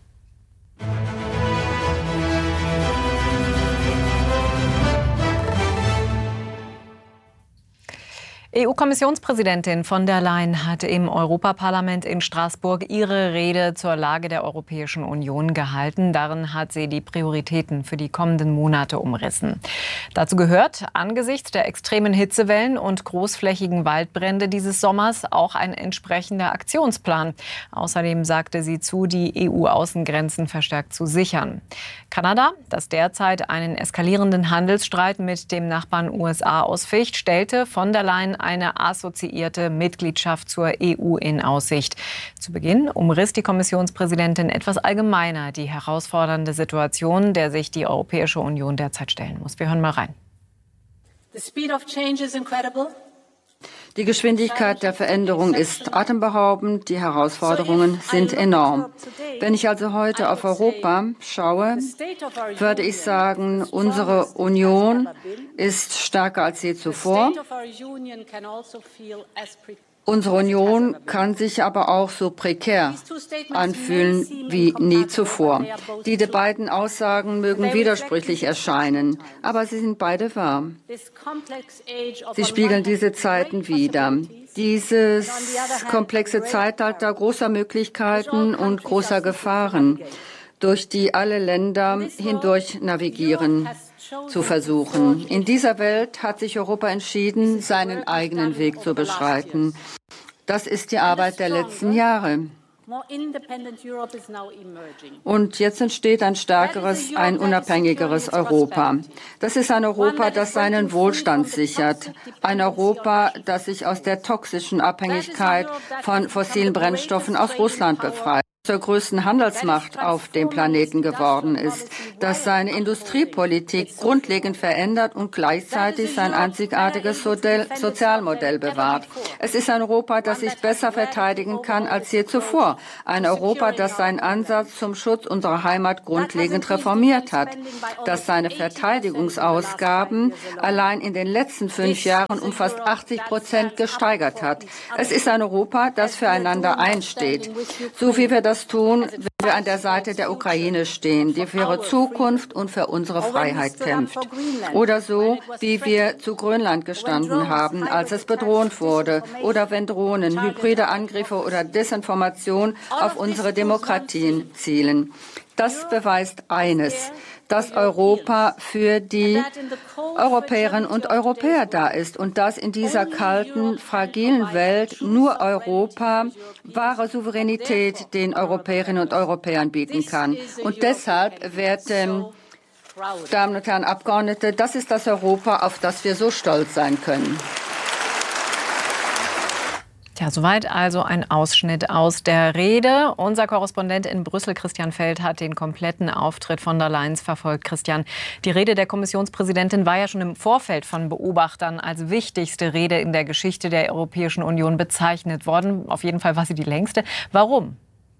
S2: E U-Kommissionspräsidentin von der Leyen hat im Europaparlament in Straßburg ihre Rede zur Lage der Europäischen Union gehalten. Darin hat sie die Prioritäten für die kommenden Monate umrissen. Dazu gehört angesichts der extremen Hitzewellen und großflächigen Waldbrände dieses Sommers auch ein entsprechender Aktionsplan. Außerdem sagte sie zu, die E U-Außengrenzen verstärkt zu sichern. Kanada, das derzeit einen eskalierenden Handelsstreit mit dem Nachbarn U S A ausficht, stellte von der Leyen eine assoziierte Mitgliedschaft zur E U in Aussicht. Zu Beginn umriss die Kommissionspräsidentin etwas allgemeiner die herausfordernde Situation, der sich die Europäische Union derzeit stellen muss. Wir hören mal rein.
S11: The speed of change is incredible. Die Geschwindigkeit der Veränderung ist atemberaubend, die Herausforderungen sind enorm. Wenn ich also heute auf Europa schaue, würde ich sagen, unsere Union ist stärker als je zuvor. Unsere Union kann sich aber auch so prekär anfühlen wie nie zuvor. Die beiden Aussagen mögen widersprüchlich erscheinen, aber sie sind beide wahr. Sie spiegeln diese Zeiten wider. Dieses komplexe Zeitalter großer Möglichkeiten und großer Gefahren, durch die alle Länder hindurch navigieren zu versuchen. In dieser Welt hat sich Europa entschieden, seinen eigenen Weg zu beschreiten. Das ist die Arbeit der letzten Jahre. Und jetzt entsteht ein stärkeres, ein unabhängigeres Europa. Das ist ein Europa, das seinen Wohlstand sichert. Ein Europa, das sich aus der toxischen Abhängigkeit von fossilen Brennstoffen aus Russland befreit, zur größten Handelsmacht auf dem Planeten geworden ist, das seine Industriepolitik grundlegend verändert und gleichzeitig sein einzigartiges Sozialmodell bewahrt. Es ist ein Europa, das sich besser verteidigen kann als je zuvor. Ein Europa, das seinen Ansatz zum Schutz unserer Heimat grundlegend reformiert hat, das seine Verteidigungsausgaben allein in den letzten fünf Jahren um fast achtzig Prozent gesteigert hat. Es ist ein Europa, das füreinander einsteht, so wie wir das tun, wenn wir an der Seite der Ukraine stehen, die für ihre Zukunft und für unsere Freiheit kämpft. Oder so, wie wir zu Grönland gestanden haben, als es bedroht wurde. Oder wenn Drohnen, hybride Angriffe oder Desinformation auf unsere Demokratien zielen. Das beweist eines, dass Europa für die Europäerinnen und Europäer da ist und dass in dieser kalten, fragilen Welt nur Europa wahre Souveränität den Europäerinnen und Europäern bieten kann. Und deshalb, werte Damen und Herren Abgeordnete, das ist das Europa, auf das wir so stolz sein können.
S2: Tja, soweit also ein Ausschnitt aus der Rede. Unser Korrespondent in Brüssel, Christian Feld, hat den kompletten Auftritt von der Leyen verfolgt. Christian, die Rede der Kommissionspräsidentin war ja schon im Vorfeld von Beobachtern als wichtigste Rede in der Geschichte der Europäischen Union bezeichnet worden. Auf jeden Fall war sie die längste. Warum?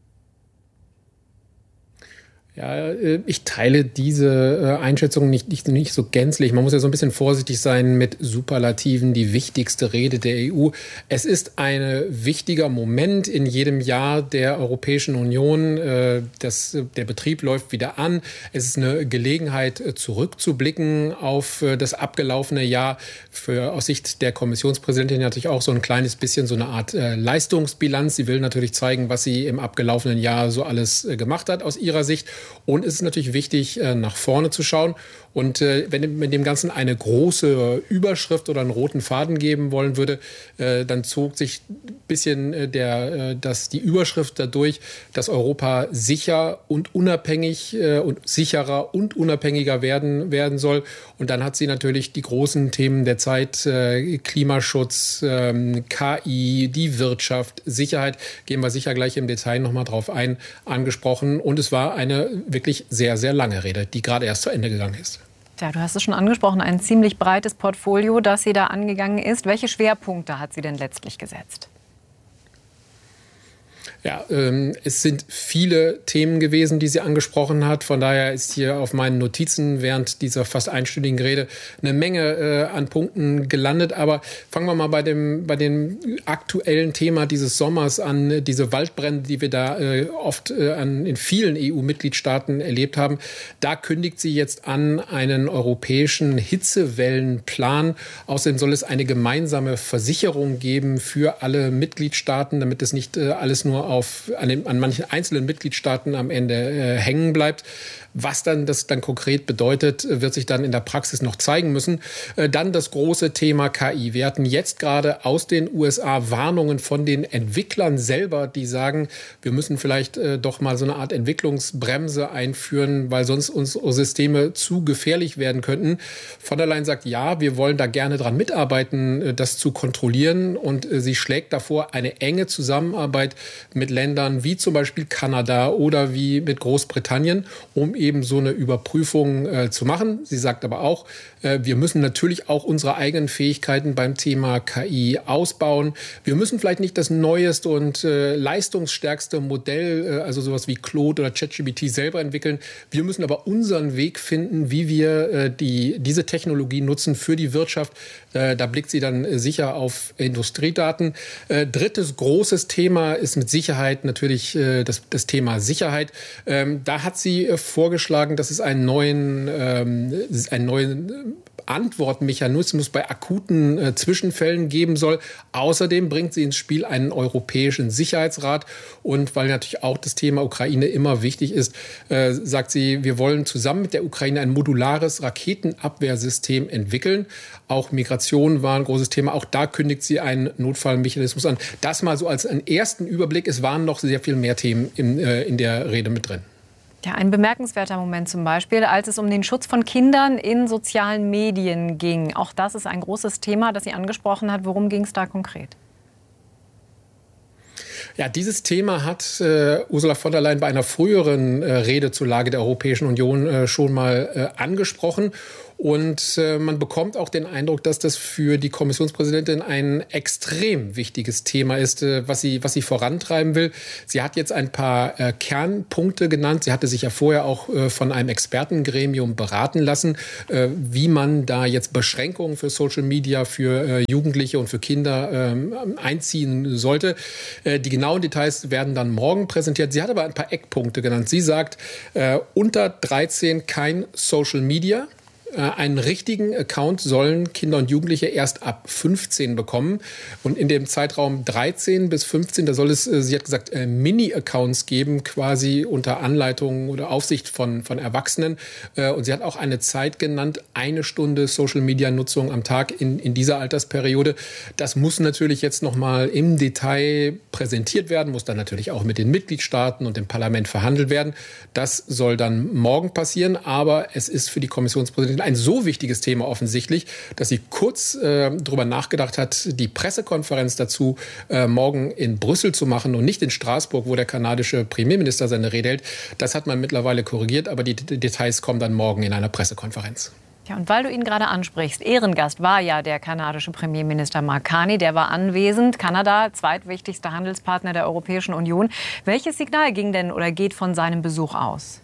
S1: Ja, ich teile diese Einschätzung nicht, nicht, nicht so gänzlich. Man muss ja so ein bisschen vorsichtig sein mit Superlativen, die wichtigste Rede der E U. Es ist ein wichtiger Moment in jedem Jahr der Europäischen Union. Das, der Betrieb läuft wieder an. Es ist eine Gelegenheit, zurückzublicken auf das abgelaufene Jahr. Für, aus Sicht der Kommissionspräsidentin natürlich auch so ein kleines bisschen so eine Art Leistungsbilanz. Sie will natürlich zeigen, was sie im abgelaufenen Jahr so alles gemacht hat aus ihrer Sicht. Und es ist natürlich wichtig, nach vorne zu schauen. Und wenn man dem Ganzen eine große Überschrift oder einen roten Faden geben wollen würde, dann zog sich ein bisschen der, das, die Überschrift dadurch, dass Europa sicher und unabhängig und sicherer und unabhängiger werden, werden soll. Und dann hat sie natürlich die großen Themen der Zeit, Klimaschutz, K I, die Wirtschaft, Sicherheit, gehen wir sicher gleich im Detail nochmal drauf ein, angesprochen. Und es war eine wirklich sehr, sehr lange Rede, die gerade erst zu Ende gegangen ist.
S2: Ja, du hast es schon angesprochen, ein ziemlich breites Portfolio, das sie da angegangen ist. Welche Schwerpunkte hat sie denn letztlich gesetzt?
S1: Ja, ähm, es sind viele Themen gewesen, die sie angesprochen hat. Von daher ist hier auf meinen Notizen während dieser fast einstündigen Rede eine Menge äh, an Punkten gelandet. Aber fangen wir mal bei dem, bei dem aktuellen Thema dieses Sommers an, diese Waldbrände, die wir da äh, oft äh, an, in vielen E U-Mitgliedstaaten erlebt haben. Da kündigt sie jetzt an einen europäischen Hitzewellenplan. Außerdem soll es eine gemeinsame Versicherung geben für alle Mitgliedstaaten, damit es nicht äh, alles nur auf, an, den, an manchen einzelnen Mitgliedstaaten am Ende äh, hängen bleibt. Was dann das dann konkret bedeutet, wird sich dann in der Praxis noch zeigen müssen. Äh, dann das große Thema K I. Wir hatten jetzt gerade aus den U S A Warnungen von den Entwicklern selber, die sagen, wir müssen vielleicht äh, doch mal so eine Art Entwicklungsbremse einführen, weil sonst unsere Systeme zu gefährlich werden könnten. Von der Leyen sagt, ja, wir wollen da gerne dran mitarbeiten, äh, das zu kontrollieren. Und äh, sie schlägt davor eine enge Zusammenarbeit mit Ländern wie zum Beispiel Kanada oder wie mit Großbritannien, um eben so eine Überprüfung äh, zu machen. Sie sagt aber auch, äh, wir müssen natürlich auch unsere eigenen Fähigkeiten beim Thema K I ausbauen. Wir müssen vielleicht nicht das neueste und äh, leistungsstärkste Modell, äh, also sowas wie Claude oder ChatGPT selber entwickeln. Wir müssen aber unseren Weg finden, wie wir äh, die, diese Technologie nutzen für die Wirtschaft. Äh, da blickt sie dann äh, sicher auf Industriedaten. Äh, drittes großes Thema ist mit Sicherheit natürlich äh, das, das Thema Sicherheit. Ähm, da hat sie äh, vorgeschlagen, dass es einen neuen, ähm, einen neuen Antwortmechanismus bei akuten äh, Zwischenfällen geben soll. Außerdem bringt sie ins Spiel einen europäischen Sicherheitsrat. Und weil natürlich auch das Thema Ukraine immer wichtig ist, äh, sagt sie, wir wollen zusammen mit der Ukraine ein modulares Raketenabwehrsystem entwickeln. Auch Migration war ein großes Thema. Auch da kündigt sie einen Notfallmechanismus an. Das mal so als einen ersten Überblick. Es waren noch sehr viel mehr Themen in, äh, in der Rede mit drin.
S2: Ja, ein bemerkenswerter Moment zum Beispiel, als es um den Schutz von Kindern in sozialen Medien ging. Auch das ist ein großes Thema, das sie angesprochen hat. Worum ging es da konkret?
S1: Ja, dieses Thema hat äh, Ursula von der Leyen bei einer früheren äh, Rede zur Lage der Europäischen Union äh, schon mal äh, angesprochen. Und äh, man bekommt auch den Eindruck, dass das für die Kommissionspräsidentin ein extrem wichtiges Thema ist, äh, was sie, was sie vorantreiben will. Sie hat jetzt ein paar äh, Kernpunkte genannt. Sie hatte sich ja vorher auch äh, von einem Expertengremium beraten lassen, äh, wie man da jetzt Beschränkungen für Social Media, für äh, Jugendliche und für Kinder äh, einziehen sollte. Äh, die genauen Details werden dann morgen präsentiert. Sie hat aber ein paar Eckpunkte genannt. Sie sagt, äh, unter dreizehn kein Social Media. Einen richtigen Account sollen Kinder und Jugendliche erst ab fünfzehn bekommen. Und in dem Zeitraum dreizehn bis fünfzehn, da soll es, sie hat gesagt, Mini-Accounts geben, quasi unter Anleitung oder Aufsicht von, von Erwachsenen. Und sie hat auch eine Zeit genannt, eine Stunde Social-Media-Nutzung am Tag in, in dieser Altersperiode. Das muss natürlich jetzt noch mal im Detail präsentiert werden, muss dann natürlich auch mit den Mitgliedstaaten und dem Parlament verhandelt werden. Das soll dann morgen passieren. Aber es ist für die Kommissionspräsidentin ein so wichtiges Thema offensichtlich, dass sie kurz äh, darüber nachgedacht hat, die Pressekonferenz dazu äh, morgen in Brüssel zu machen und nicht in Straßburg, wo der kanadische Premierminister seine Rede hält. Das hat man mittlerweile korrigiert, aber die D- Details kommen dann morgen in einer Pressekonferenz.
S2: Ja, und weil du ihn gerade ansprichst, Ehrengast war ja der kanadische Premierminister Mark Carney, der war anwesend. Kanada, zweitwichtigster Handelspartner der Europäischen Union. Welches Signal ging denn oder geht von seinem Besuch aus?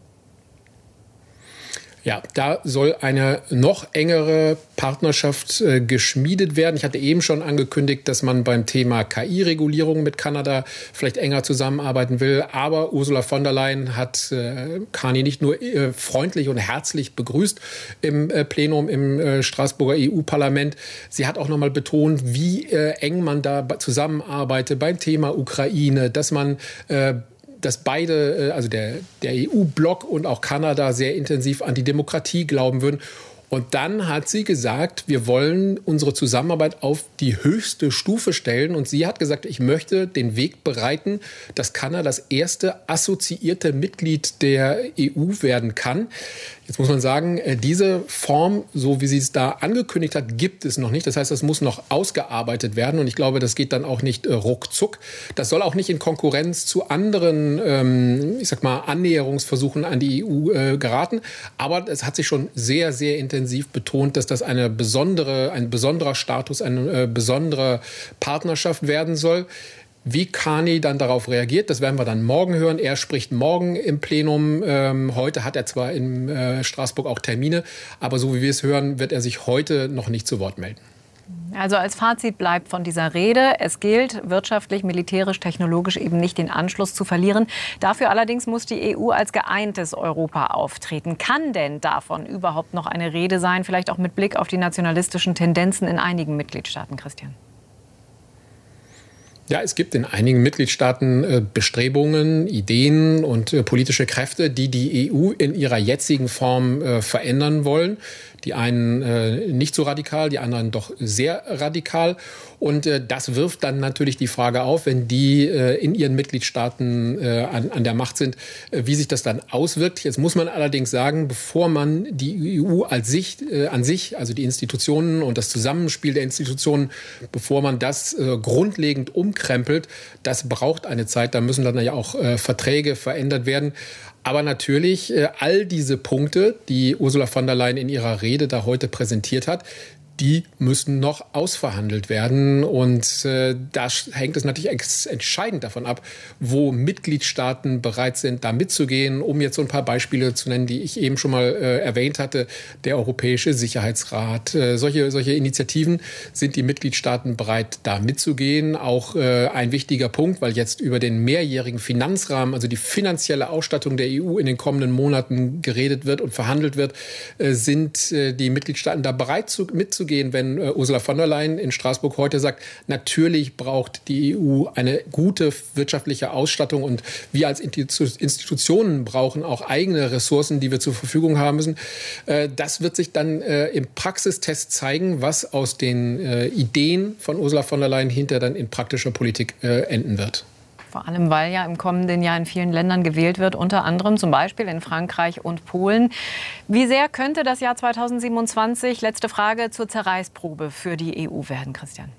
S1: Ja, da soll eine noch engere Partnerschaft äh, geschmiedet werden. Ich hatte eben schon angekündigt, dass man beim Thema K I-Regulierung mit Kanada vielleicht enger zusammenarbeiten will. Aber Ursula von der Leyen hat äh, Carney nicht nur äh, freundlich und herzlich begrüßt im äh, Plenum im äh, Straßburger E U-Parlament. Sie hat auch noch mal betont, wie äh, eng man da zusammenarbeitet beim Thema Ukraine, dass man äh, dass beide, also der, der E U-Block und auch Kanada sehr intensiv an die Demokratie glauben würden. Und dann hat sie gesagt, wir wollen unsere Zusammenarbeit auf die höchste Stufe stellen. Und sie hat gesagt, ich möchte den Weg bereiten, dass Kanada das erste assoziierte Mitglied der E U werden kann. Jetzt muss man sagen, diese Form, so wie sie es da angekündigt hat, gibt es noch nicht. Das heißt, das muss noch ausgearbeitet werden. Und ich glaube, das geht dann auch nicht ruckzuck. Das soll auch nicht in Konkurrenz zu anderen, ähm, ich sag mal, Annäherungsversuchen an die E U äh, geraten. Aber es hat sich schon sehr, sehr intensiv betont, dass das eine besondere, ein besonderer Status, eine äh, besondere Partnerschaft werden soll. Wie Carney dann darauf reagiert, das werden wir dann morgen hören. Er spricht morgen im Plenum. Ähm, heute hat er zwar in äh, Straßburg auch Termine, aber so wie wir es hören, wird er sich heute noch nicht zu Wort melden.
S2: Also als Fazit bleibt von dieser Rede, es gilt, wirtschaftlich, militärisch, technologisch eben nicht den Anschluss zu verlieren. Dafür allerdings muss die E U als geeintes Europa auftreten. Kann denn davon überhaupt noch eine Rede sein, vielleicht auch mit Blick auf die nationalistischen Tendenzen in einigen Mitgliedstaaten, Christian?
S1: Ja, es gibt in einigen Mitgliedstaaten äh, Bestrebungen, Ideen und äh, politische Kräfte, die die E U in ihrer jetzigen Form äh, verändern wollen. Die einen äh, nicht so radikal, die anderen doch sehr radikal. Und äh, das wirft dann natürlich die Frage auf, wenn die äh, in ihren Mitgliedstaaten äh, an, an der Macht sind, äh, wie sich das dann auswirkt. Jetzt muss man allerdings sagen, bevor man die E U als sich, äh, an sich, also die Institutionen und das Zusammenspiel der Institutionen, bevor man das äh, grundlegend umkrempelt, das braucht eine Zeit. Da müssen dann ja auch äh, Verträge verändert werden. Aber natürlich äh, all diese Punkte, die Ursula von der Leyen in ihrer Rede da heute präsentiert hat, die müssen noch ausverhandelt werden. Und äh, da hängt es natürlich ex- entscheidend davon ab, wo Mitgliedstaaten bereit sind, da mitzugehen. Um jetzt so ein paar Beispiele zu nennen, die ich eben schon mal äh, erwähnt hatte. Der Europäische Sicherheitsrat. Äh, solche, solche Initiativen sind die Mitgliedstaaten bereit, da mitzugehen. Auch äh, ein wichtiger Punkt, weil jetzt über den mehrjährigen Finanzrahmen, also die finanzielle Ausstattung der E U in den kommenden Monaten geredet wird und verhandelt wird, äh, sind äh, die Mitgliedstaaten da bereit zu, mitzugehen. Gehen, wenn äh, Ursula von der Leyen in Straßburg heute sagt, natürlich braucht die E U eine gute wirtschaftliche Ausstattung und wir als Institutionen brauchen auch eigene Ressourcen, die wir zur Verfügung haben müssen. Äh, das wird sich dann äh, im Praxistest zeigen, was aus den äh, Ideen von Ursula von der Leyen hinter dann in praktischer Politik äh, enden wird.
S2: Vor allem, weil ja im kommenden Jahr in vielen Ländern gewählt wird, unter anderem zum Beispiel in Frankreich und Polen. Wie sehr könnte das Jahr zweitausendsiebenundzwanzig, letzte Frage, zur Zerreißprobe für die E U werden, Christian?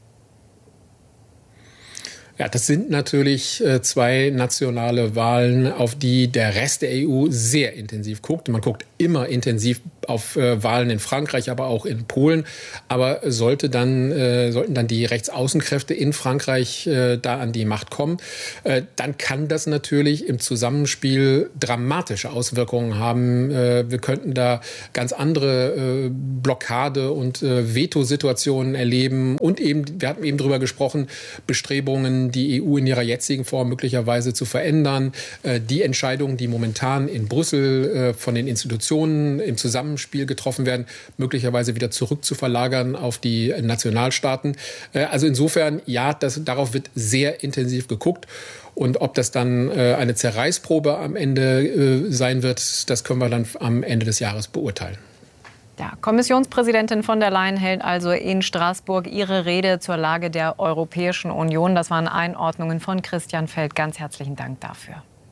S1: Ja, das sind natürlich äh, zwei nationale Wahlen, auf die der Rest der E U sehr intensiv guckt. Man guckt immer intensiv auf äh, Wahlen in Frankreich, aber auch in Polen. Aber sollte dann, äh, sollten dann die Rechtsaußenkräfte in Frankreich äh, da an die Macht kommen, äh, dann kann das natürlich im Zusammenspiel dramatische Auswirkungen haben. Äh, wir könnten da ganz andere äh, Blockade- und äh, Vetosituationen erleben. Und eben, wir hatten eben drüber gesprochen, Bestrebungen, die E U in ihrer jetzigen Form möglicherweise zu verändern. Äh, die Entscheidungen, die momentan in Brüssel äh, von den Institutionen im Zusammenspiel getroffen werden, möglicherweise wieder zurückzuverlagern auf die Nationalstaaten. Äh, also insofern, ja, das, darauf wird sehr intensiv geguckt. Und ob das dann äh, eine Zerreißprobe am Ende äh, sein wird, das können wir dann am Ende des Jahres beurteilen.
S2: Ja, Kommissionspräsidentin von der Leyen hält also in Straßburg ihre Rede zur Lage der Europäischen Union. Das waren Einordnungen von Christian Feld. Ganz herzlichen Dank dafür.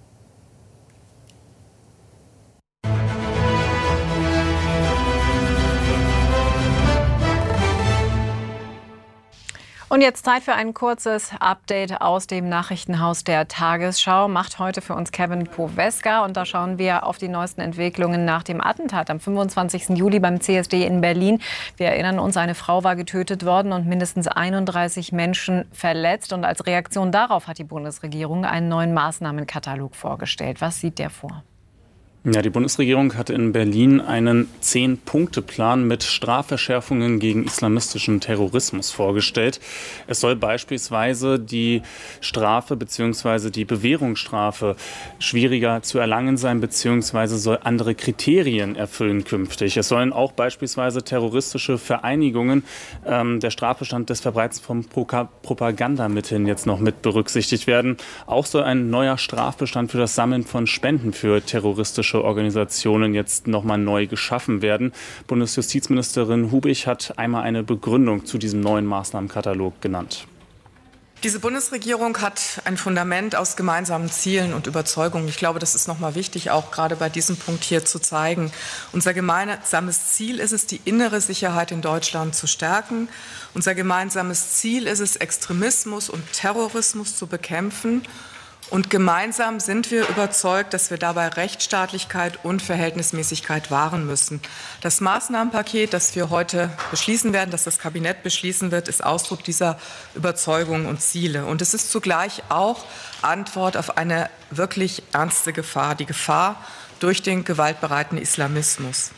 S2: Und jetzt Zeit für ein kurzes Update aus dem Nachrichtenhaus der Tagesschau. Macht heute für uns Kevin Poweska. Und da schauen wir auf die neuesten Entwicklungen nach dem Attentat am fünfundzwanzigsten Juli beim C S D in Berlin. Wir erinnern uns, eine Frau war getötet worden und mindestens einunddreißig Menschen verletzt. Und als Reaktion darauf hat die Bundesregierung einen neuen Maßnahmenkatalog vorgestellt. Was sieht der vor?
S12: Ja, die Bundesregierung hat in Berlin einen Zehn-Punkte-Plan mit Strafverschärfungen gegen islamistischen Terrorismus vorgestellt. Es soll beispielsweise die Strafe bzw. die Bewährungsstrafe schwieriger zu erlangen sein bzw. soll andere Kriterien erfüllen künftig. Es sollen auch beispielsweise terroristische Vereinigungen, ähm, der Strafbestand des Verbreitens von Pro- Propagandamitteln jetzt noch mit berücksichtigt werden. Auch soll ein neuer Strafbestand für das Sammeln von Spenden für terroristische Organisationen jetzt nochmal neu geschaffen werden. Bundesjustizministerin Hubich hat einmal eine Begründung zu diesem neuen Maßnahmenkatalog genannt.
S13: Diese Bundesregierung hat ein Fundament aus gemeinsamen Zielen und Überzeugungen. Ich glaube, das ist nochmal wichtig, auch gerade bei diesem Punkt hier zu zeigen. Unser gemeinsames Ziel ist es, die innere Sicherheit in Deutschland zu stärken. Unser gemeinsames Ziel ist es, Extremismus und Terrorismus zu bekämpfen. Und gemeinsam sind wir überzeugt, dass wir dabei Rechtsstaatlichkeit und Verhältnismäßigkeit wahren müssen. Das Maßnahmenpaket, das wir heute beschließen werden, das das Kabinett beschließen wird, ist Ausdruck dieser Überzeugungen und Ziele. Und es ist zugleich auch Antwort auf eine wirklich ernste Gefahr, die Gefahr durch den gewaltbereiten Islamismus.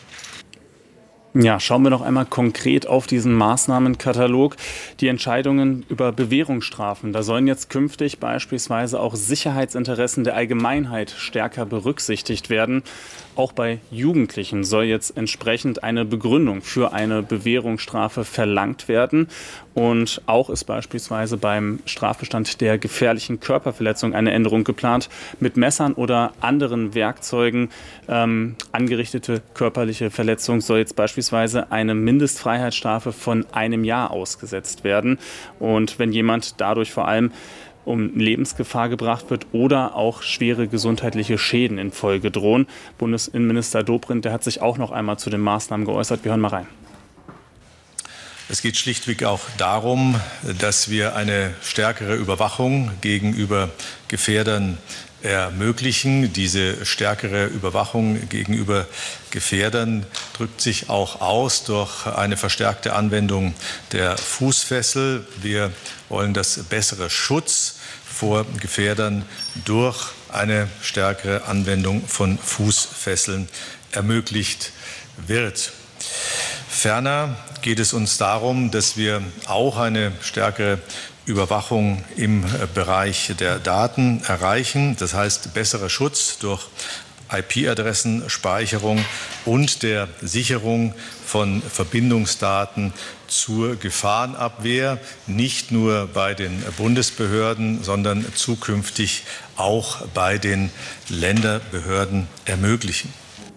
S12: Ja, schauen wir noch einmal konkret auf diesen Maßnahmenkatalog. Die Entscheidungen über Bewährungsstrafen. Da sollen jetzt künftig beispielsweise auch Sicherheitsinteressen der Allgemeinheit stärker berücksichtigt werden. Auch bei Jugendlichen soll jetzt entsprechend eine Begründung für eine Bewährungsstrafe verlangt werden. Und auch ist beispielsweise beim Strafbestand der gefährlichen Körperverletzung eine Änderung geplant. Mit Messern oder anderen Werkzeugen ähm, angerichtete körperliche Verletzung soll jetzt beispielsweise eine Mindestfreiheitsstrafe von einem Jahr ausgesetzt werden. Und wenn jemand dadurch vor allem um Lebensgefahr gebracht wird oder auch schwere gesundheitliche Schäden in Folge drohen. Bundesinnenminister Dobrindt, der hat sich auch noch einmal zu den Maßnahmen geäußert. Wir hören mal rein.
S14: Es geht schlichtweg auch darum, dass wir eine stärkere Überwachung gegenüber Gefährdern ermöglichen. Diese stärkere Überwachung gegenüber Gefährdern drückt sich auch aus durch eine verstärkte Anwendung der Fußfessel. Wir wollen, dass bessere Schutz vor Gefährdern durch eine stärkere Anwendung von Fußfesseln ermöglicht wird. Ferner geht es uns darum, dass wir auch eine stärkere Überwachung im Bereich der Daten erreichen. Das heißt, besserer Schutz durch I P-Adressenspeicherung und der Sicherung von Verbindungsdaten zur Gefahrenabwehr, nicht nur bei den Bundesbehörden, sondern zukünftig auch bei den Länderbehörden ermöglichen.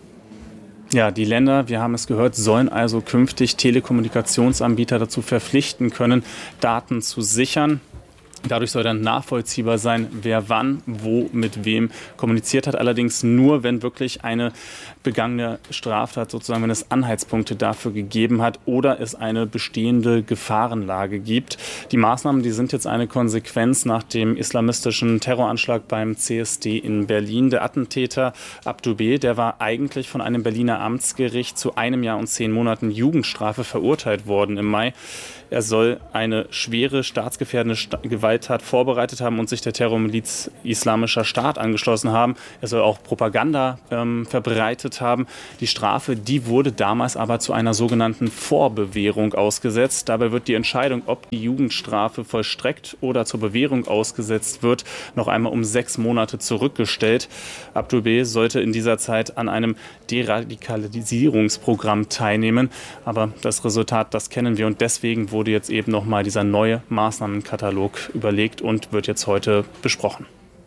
S12: Ja, die Länder, wir haben es gehört, sollen also künftig Telekommunikationsanbieter dazu verpflichten können, Daten zu sichern. Dadurch soll dann nachvollziehbar sein, wer wann, wo, mit wem kommuniziert hat. Allerdings nur, wenn wirklich eine begangene Straftat, sozusagen, wenn es Anhaltspunkte dafür gegeben hat oder es eine bestehende Gefahrenlage gibt. Die Maßnahmen, die sind jetzt eine Konsequenz nach dem islamistischen Terroranschlag beim C S D in Berlin. Der Attentäter Abdu B., der war eigentlich von einem Berliner Amtsgericht zu einem Jahr und zehn Monaten Jugendstrafe verurteilt worden im Mai. Er soll eine schwere staatsgefährdende Gewalttat vorbereitet haben und sich der Terrormiliz Islamischer Staat angeschlossen haben. Er soll auch Propaganda ähm, verbreitet haben. Die Strafe, die wurde damals aber zu einer sogenannten Vorbewährung ausgesetzt. Dabei wird die Entscheidung, ob die Jugendstrafe vollstreckt oder zur Bewährung ausgesetzt wird, noch einmal um sechs Monate zurückgestellt. Abdul B. sollte in dieser Zeit an einem Deradikalisierungsprogramm teilnehmen. Aber das Resultat, das kennen wir, und deswegen wurde wurde jetzt eben nochmal dieser neue Maßnahmenkatalog überlegt und wird jetzt heute besprochen.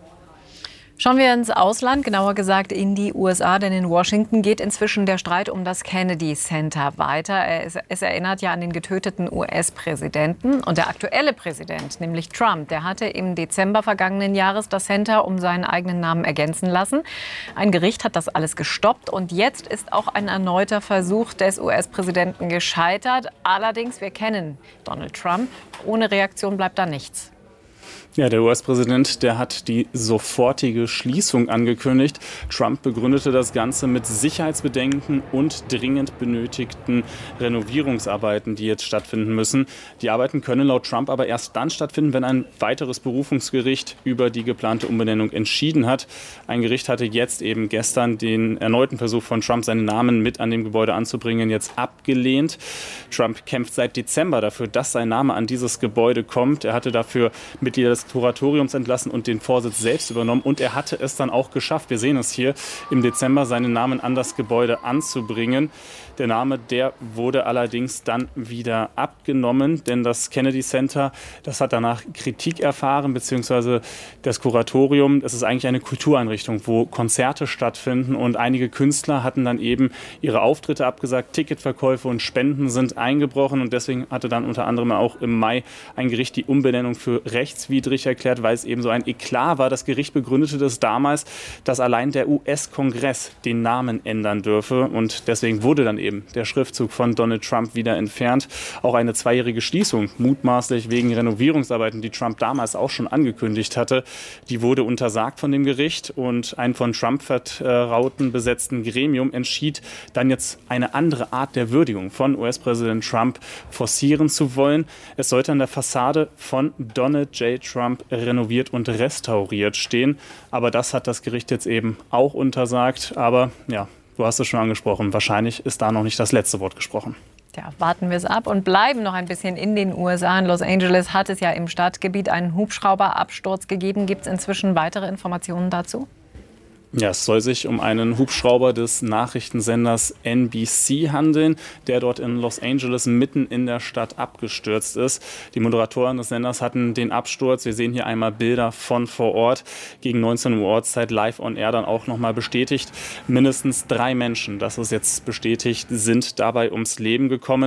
S2: Schauen wir ins Ausland, genauer gesagt in die U S A, denn in Washington geht inzwischen der Streit um das Kennedy Center weiter. Es, es erinnert ja an den getöteten U S-Präsidenten. Und der aktuelle Präsident, nämlich Trump, der hatte im Dezember vergangenen Jahres das Center um seinen eigenen Namen ergänzen lassen. Ein Gericht hat das alles gestoppt und jetzt ist auch ein erneuter Versuch des U S-Präsidenten gescheitert. Allerdings, wir kennen Donald Trump, ohne Reaktion bleibt da nichts.
S12: Ja, der U S-Präsident, der hat die sofortige Schließung angekündigt. Trump begründete das Ganze mit Sicherheitsbedenken und dringend benötigten Renovierungsarbeiten, die jetzt stattfinden müssen. Die Arbeiten können laut Trump aber erst dann stattfinden, wenn ein weiteres Berufungsgericht über die geplante Umbenennung entschieden hat. Ein Gericht hatte jetzt eben gestern den erneuten Versuch von Trump, seinen Namen mit an dem Gebäude anzubringen, jetzt abgelehnt. Trump kämpft seit Dezember dafür, dass sein Name an dieses Gebäude kommt. Er hatte dafür Mitglieder des Kuratoriums entlassen und den Vorsitz selbst übernommen. Und er hatte es dann auch geschafft, wir sehen es hier, im Dezember seinen Namen an das Gebäude anzubringen. Der Name, der wurde allerdings dann wieder abgenommen, denn das Kennedy Center, das hat danach Kritik erfahren, beziehungsweise das Kuratorium, das ist eigentlich eine Kultureinrichtung, wo Konzerte stattfinden und einige Künstler hatten dann eben ihre Auftritte abgesagt, Ticketverkäufe und Spenden sind eingebrochen und deswegen hatte dann unter anderem auch im Mai ein Gericht die Umbenennung für rechtswidrig erklärt, weil es eben so ein Eklat war. Das Gericht begründete das damals, dass allein der U S-Kongress den Namen ändern dürfe und deswegen wurde dann eben der Schriftzug von Donald Trump wieder entfernt. Auch eine zweijährige Schließung, mutmaßlich wegen Renovierungsarbeiten, die Trump damals auch schon angekündigt hatte, die wurde untersagt von dem Gericht und ein von Trump vertrauten besetzten Gremium entschied dann jetzt eine andere Art der Würdigung von U S-Präsident Trump forcieren zu wollen. Es sollte an der Fassade von Donald J. Trump renoviert und restauriert stehen. Aber das hat das Gericht jetzt eben auch untersagt. Aber ja, du hast es schon angesprochen, wahrscheinlich ist da noch nicht das letzte Wort gesprochen.
S2: Ja, warten wir es ab und bleiben noch ein bisschen in den U S A. In Los Angeles hat es ja im Stadtgebiet einen Hubschrauberabsturz gegeben. Gibt es inzwischen weitere Informationen dazu?
S12: Ja, es soll sich um einen Hubschrauber des Nachrichtensenders N B C handeln, der dort in Los Angeles mitten in der Stadt abgestürzt ist. Die Moderatoren des Senders hatten den Absturz, wir sehen hier einmal Bilder von vor Ort, gegen neunzehn Uhr Ortszeit live on air dann auch nochmal bestätigt. Mindestens drei Menschen, das ist jetzt bestätigt, sind dabei ums Leben gekommen.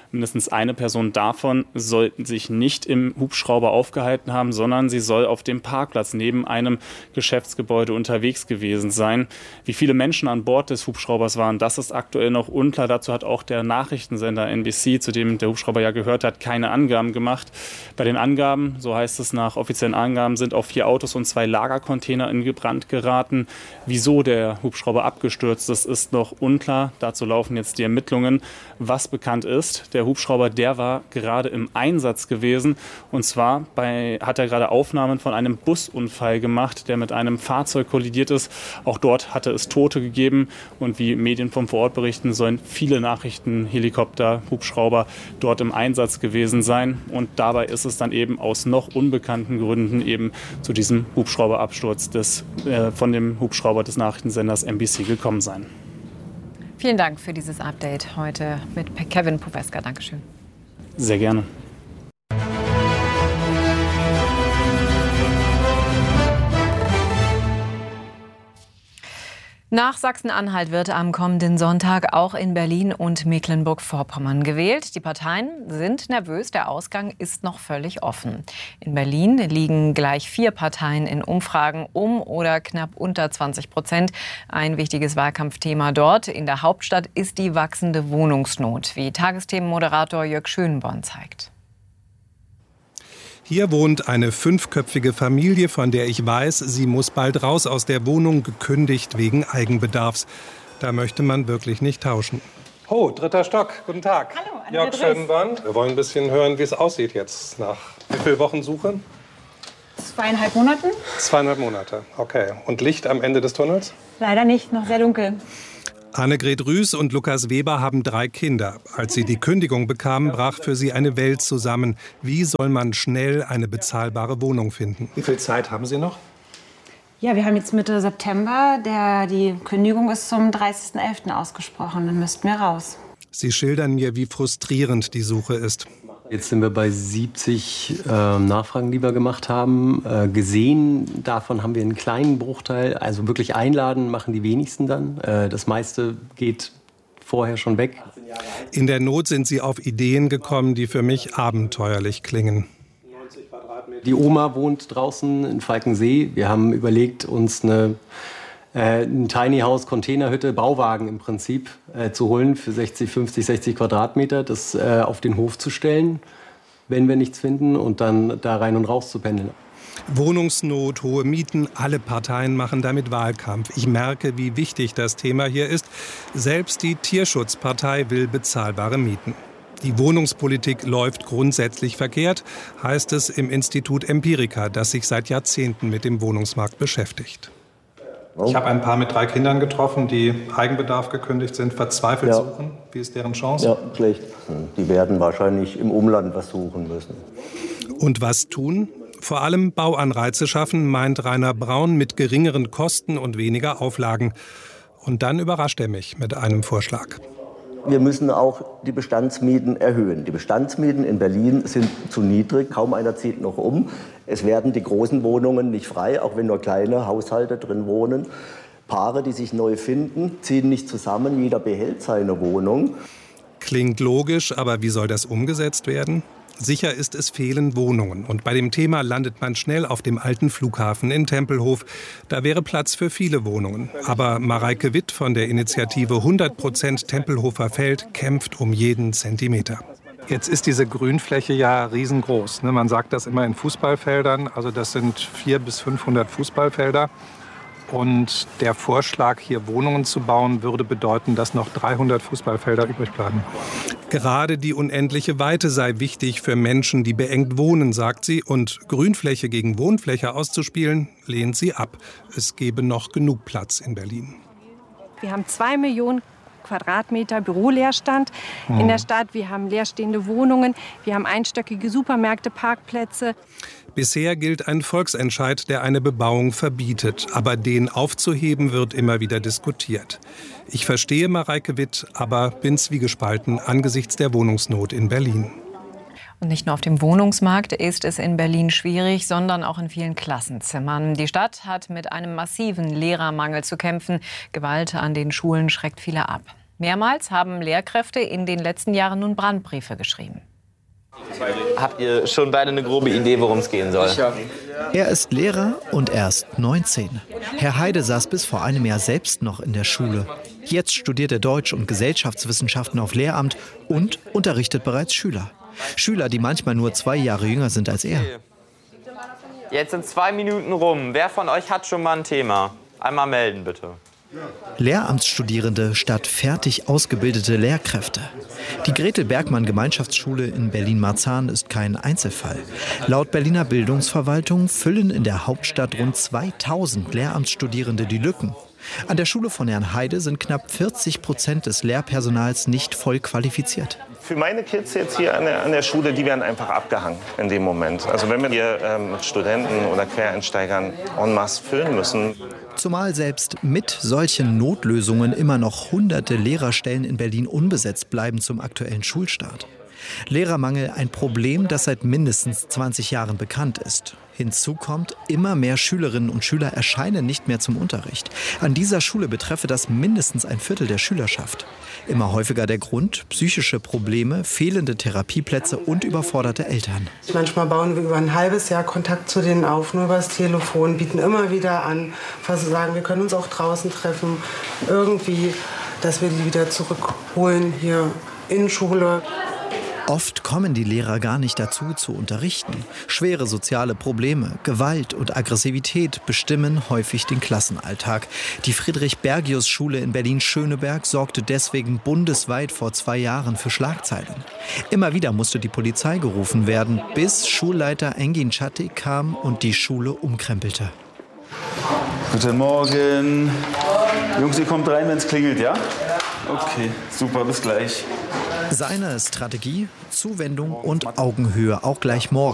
S12: Mindestens eine Person davon soll sich nicht im Hubschrauber aufgehalten haben, sondern sie soll auf dem Parkplatz neben einem Geschäftsgebäude unterwegs gewesen sein. Wie viele Menschen an Bord des Hubschraubers waren, das ist aktuell noch unklar. Dazu hat auch der Nachrichtensender N B C, zu dem der Hubschrauber ja gehört hat, keine Angaben gemacht. Bei den Angaben, so heißt es nach offiziellen Angaben, sind auch vier Autos und zwei Lagercontainer in Brand geraten. Wieso der Hubschrauber abgestürzt ist, ist noch unklar. Dazu laufen jetzt die Ermittlungen. Was bekannt ist, der Hubschrauber, der war gerade im Einsatz gewesen. Und zwar bei, hat er gerade Aufnahmen von einem Busunfall gemacht, der mit einem Fahrzeug kollidiert ist. Auch dort hatte es Tote gegeben. Und wie Medien vom Vorort berichten, sollen viele Nachrichtenhelikopter, Hubschrauber dort im Einsatz gewesen sein. Und dabei ist es dann eben aus noch unbekannten Gründen eben zu diesem Hubschrauberabsturz des, äh, von dem Hubschrauber des Nachrichtensenders N B C gekommen sein.
S2: Vielen Dank für dieses Update heute mit Kevin Poweska. Dankeschön.
S12: Sehr gerne.
S2: Nach Sachsen-Anhalt wird am kommenden Sonntag auch in Berlin und Mecklenburg-Vorpommern gewählt. Die Parteien sind nervös, der Ausgang ist noch völlig offen. In Berlin liegen gleich vier Parteien in Umfragen um oder knapp unter zwanzig Prozent. Ein wichtiges Wahlkampfthema dort. In der Hauptstadt ist die wachsende Wohnungsnot, wie Tagesthemenmoderator Jörg Schönborn zeigt.
S15: Hier wohnt eine fünfköpfige Familie, von der ich weiß, sie muss bald raus aus der Wohnung, gekündigt wegen Eigenbedarfs. Da möchte man wirklich nicht tauschen. Oh, dritter Stock. Guten Tag.
S16: Hallo,
S15: Jörg Schönborn. Wir wollen ein bisschen hören, wie es aussieht jetzt nach wie vielen Wochen Suche?
S16: Zweieinhalb Monaten.
S15: Zweieinhalb Monate, okay. Und Licht am Ende des Tunnels?
S16: Leider nicht, noch sehr dunkel.
S15: Annegret Rüß und Lukas Weber haben drei Kinder. Als sie die Kündigung bekamen, brach für sie eine Welt zusammen. Wie soll man schnell eine bezahlbare Wohnung finden? Wie viel Zeit haben Sie noch?
S16: Ja, wir haben jetzt Mitte September. Der, die Kündigung ist zum dreißigsten elften ausgesprochen. Dann müssten wir raus.
S15: Sie schildern mir, wie frustrierend die Suche ist.
S17: Jetzt sind wir bei siebzig äh, Nachfragen, die wir gemacht haben. Äh, gesehen, davon haben wir einen kleinen Bruchteil. Also wirklich einladen machen die wenigsten dann. Äh, das meiste geht vorher schon weg.
S15: In der Not sind Sie auf Ideen gekommen, die für mich abenteuerlich klingen.
S17: Die Oma wohnt draußen in Falkensee. Wir haben überlegt, uns eine äh, ein Tiny House, Containerhütte, Bauwagen im Prinzip äh, zu holen für sechzig, fünfzig, sechzig Quadratmeter, das äh, auf den Hof zu stellen, wenn wir nichts finden, und dann da rein und raus zu pendeln.
S15: Wohnungsnot, hohe Mieten, alle Parteien machen damit Wahlkampf. Ich merke, wie wichtig das Thema hier ist. Selbst die Tierschutzpartei will bezahlbare Mieten. Die Wohnungspolitik läuft grundsätzlich verkehrt, heißt es im Institut Empirica, das sich seit Jahrzehnten mit dem Wohnungsmarkt beschäftigt. Ich habe ein Paar mit drei Kindern getroffen, die Eigenbedarf gekündigt sind, verzweifelt
S18: ja.
S15: suchen. Wie ist deren Chance?
S18: Ja, schlecht. Die werden wahrscheinlich im Umland was suchen müssen.
S15: Und was tun? Vor allem Bauanreize schaffen, meint Rainer Braun, mit geringeren Kosten und weniger Auflagen. Und dann überrascht er mich mit einem Vorschlag.
S18: Wir müssen auch die Bestandsmieten erhöhen. Die Bestandsmieten in Berlin sind zu niedrig. Kaum einer zieht noch um. Es werden die großen Wohnungen nicht frei, auch wenn nur kleine Haushalte drin wohnen. Paare, die sich neu finden, ziehen nicht zusammen. Jeder behält seine Wohnung.
S15: Klingt logisch, aber wie soll das umgesetzt werden? Sicher ist, es fehlen Wohnungen. Und bei dem Thema landet man schnell auf dem alten Flughafen in Tempelhof. Da wäre Platz für viele Wohnungen. Aber Mareike Witt von der Initiative hundert Prozent Tempelhofer Feld kämpft um jeden Zentimeter. Jetzt ist diese Grünfläche ja riesengroß. Man sagt das immer in Fußballfeldern. Also das sind vierhundert bis fünfhundert Fußballfelder. Und der Vorschlag, hier Wohnungen zu bauen, würde bedeuten, dass noch dreihundert Fußballfelder übrig bleiben. Gerade die unendliche Weite sei wichtig für Menschen, die beengt wohnen, sagt sie. Und Grünfläche gegen Wohnfläche auszuspielen, lehnt sie ab. Es gebe noch genug Platz in Berlin.
S16: Wir haben zwei Millionen Quadratmeter Büroleerstand hm. in der Stadt. Wir haben leerstehende Wohnungen. Wir haben einstöckige Supermärkte, Parkplätze.
S15: Bisher gilt ein Volksentscheid, der eine Bebauung verbietet. Aber den aufzuheben, wird immer wieder diskutiert. Ich verstehe Mareike Witt, aber bin zwiegespalten angesichts der Wohnungsnot in Berlin.
S2: Und nicht nur auf dem Wohnungsmarkt ist es in Berlin schwierig, sondern auch in vielen Klassenzimmern. Die Stadt hat mit einem massiven Lehrermangel zu kämpfen. Gewalt an den Schulen schreckt viele ab. Mehrmals haben Lehrkräfte in den letzten Jahren nun Brandbriefe geschrieben.
S19: Habt ihr schon beide eine grobe Idee, worum es gehen soll?
S20: Er ist Lehrer und erst neunzehn. Herr Heide saß bis vor einem Jahr selbst noch in der Schule. Jetzt studiert er Deutsch und Gesellschaftswissenschaften auf Lehramt und unterrichtet bereits Schüler. Schüler, die manchmal nur zwei Jahre jünger sind als er.
S19: Jetzt sind zwei Minuten rum. Wer von euch hat schon mal ein Thema? Einmal melden, bitte.
S20: Lehramtsstudierende statt fertig ausgebildete Lehrkräfte. Die Gretel-Bergmann-Gemeinschaftsschule in Berlin-Marzahn ist kein Einzelfall. Laut Berliner Bildungsverwaltung füllen in der Hauptstadt rund zweitausend Lehramtsstudierende die Lücken. An der Schule von Herrn Heide sind knapp vierzig Prozent des Lehrpersonals nicht voll qualifiziert.
S21: Für meine Kids jetzt hier an der, an der Schule, die werden einfach abgehangen in dem Moment. Also wenn wir hier ähm, mit Studenten oder Quereinsteigern en masse füllen müssen.
S20: Zumal selbst mit solchen Notlösungen immer noch hunderte Lehrerstellen in Berlin unbesetzt bleiben zum aktuellen Schulstart. Lehrermangel ein Problem, das seit mindestens zwanzig Jahren bekannt ist. Hinzu kommt, immer mehr Schülerinnen und Schüler erscheinen nicht mehr zum Unterricht. An dieser Schule betreffe das mindestens ein Viertel der Schülerschaft. Immer häufiger der Grund, psychische Probleme, fehlende Therapieplätze und überforderte Eltern.
S22: Manchmal bauen wir über ein halbes Jahr Kontakt zu denen auf, nur über das Telefon, bieten immer wieder an, sagen, wir können uns auch draußen treffen, irgendwie, dass wir die wieder zurückholen hier in Schule.
S20: Oft kommen die Lehrer gar nicht dazu, zu unterrichten. Schwere soziale Probleme, Gewalt und Aggressivität bestimmen häufig den Klassenalltag. Die Friedrich-Bergius-Schule in Berlin-Schöneberg sorgte deswegen bundesweit vor zwei Jahren für Schlagzeilen. Immer wieder musste die Polizei gerufen werden, bis Schulleiter Engin Çatik kam und die Schule umkrempelte.
S23: Guten Morgen. Jungs, ihr kommt rein, wenn es klingelt, ja? Okay, super, bis gleich.
S20: Seine Strategie, Zuwendung und Augenhöhe, auch gleich morgen.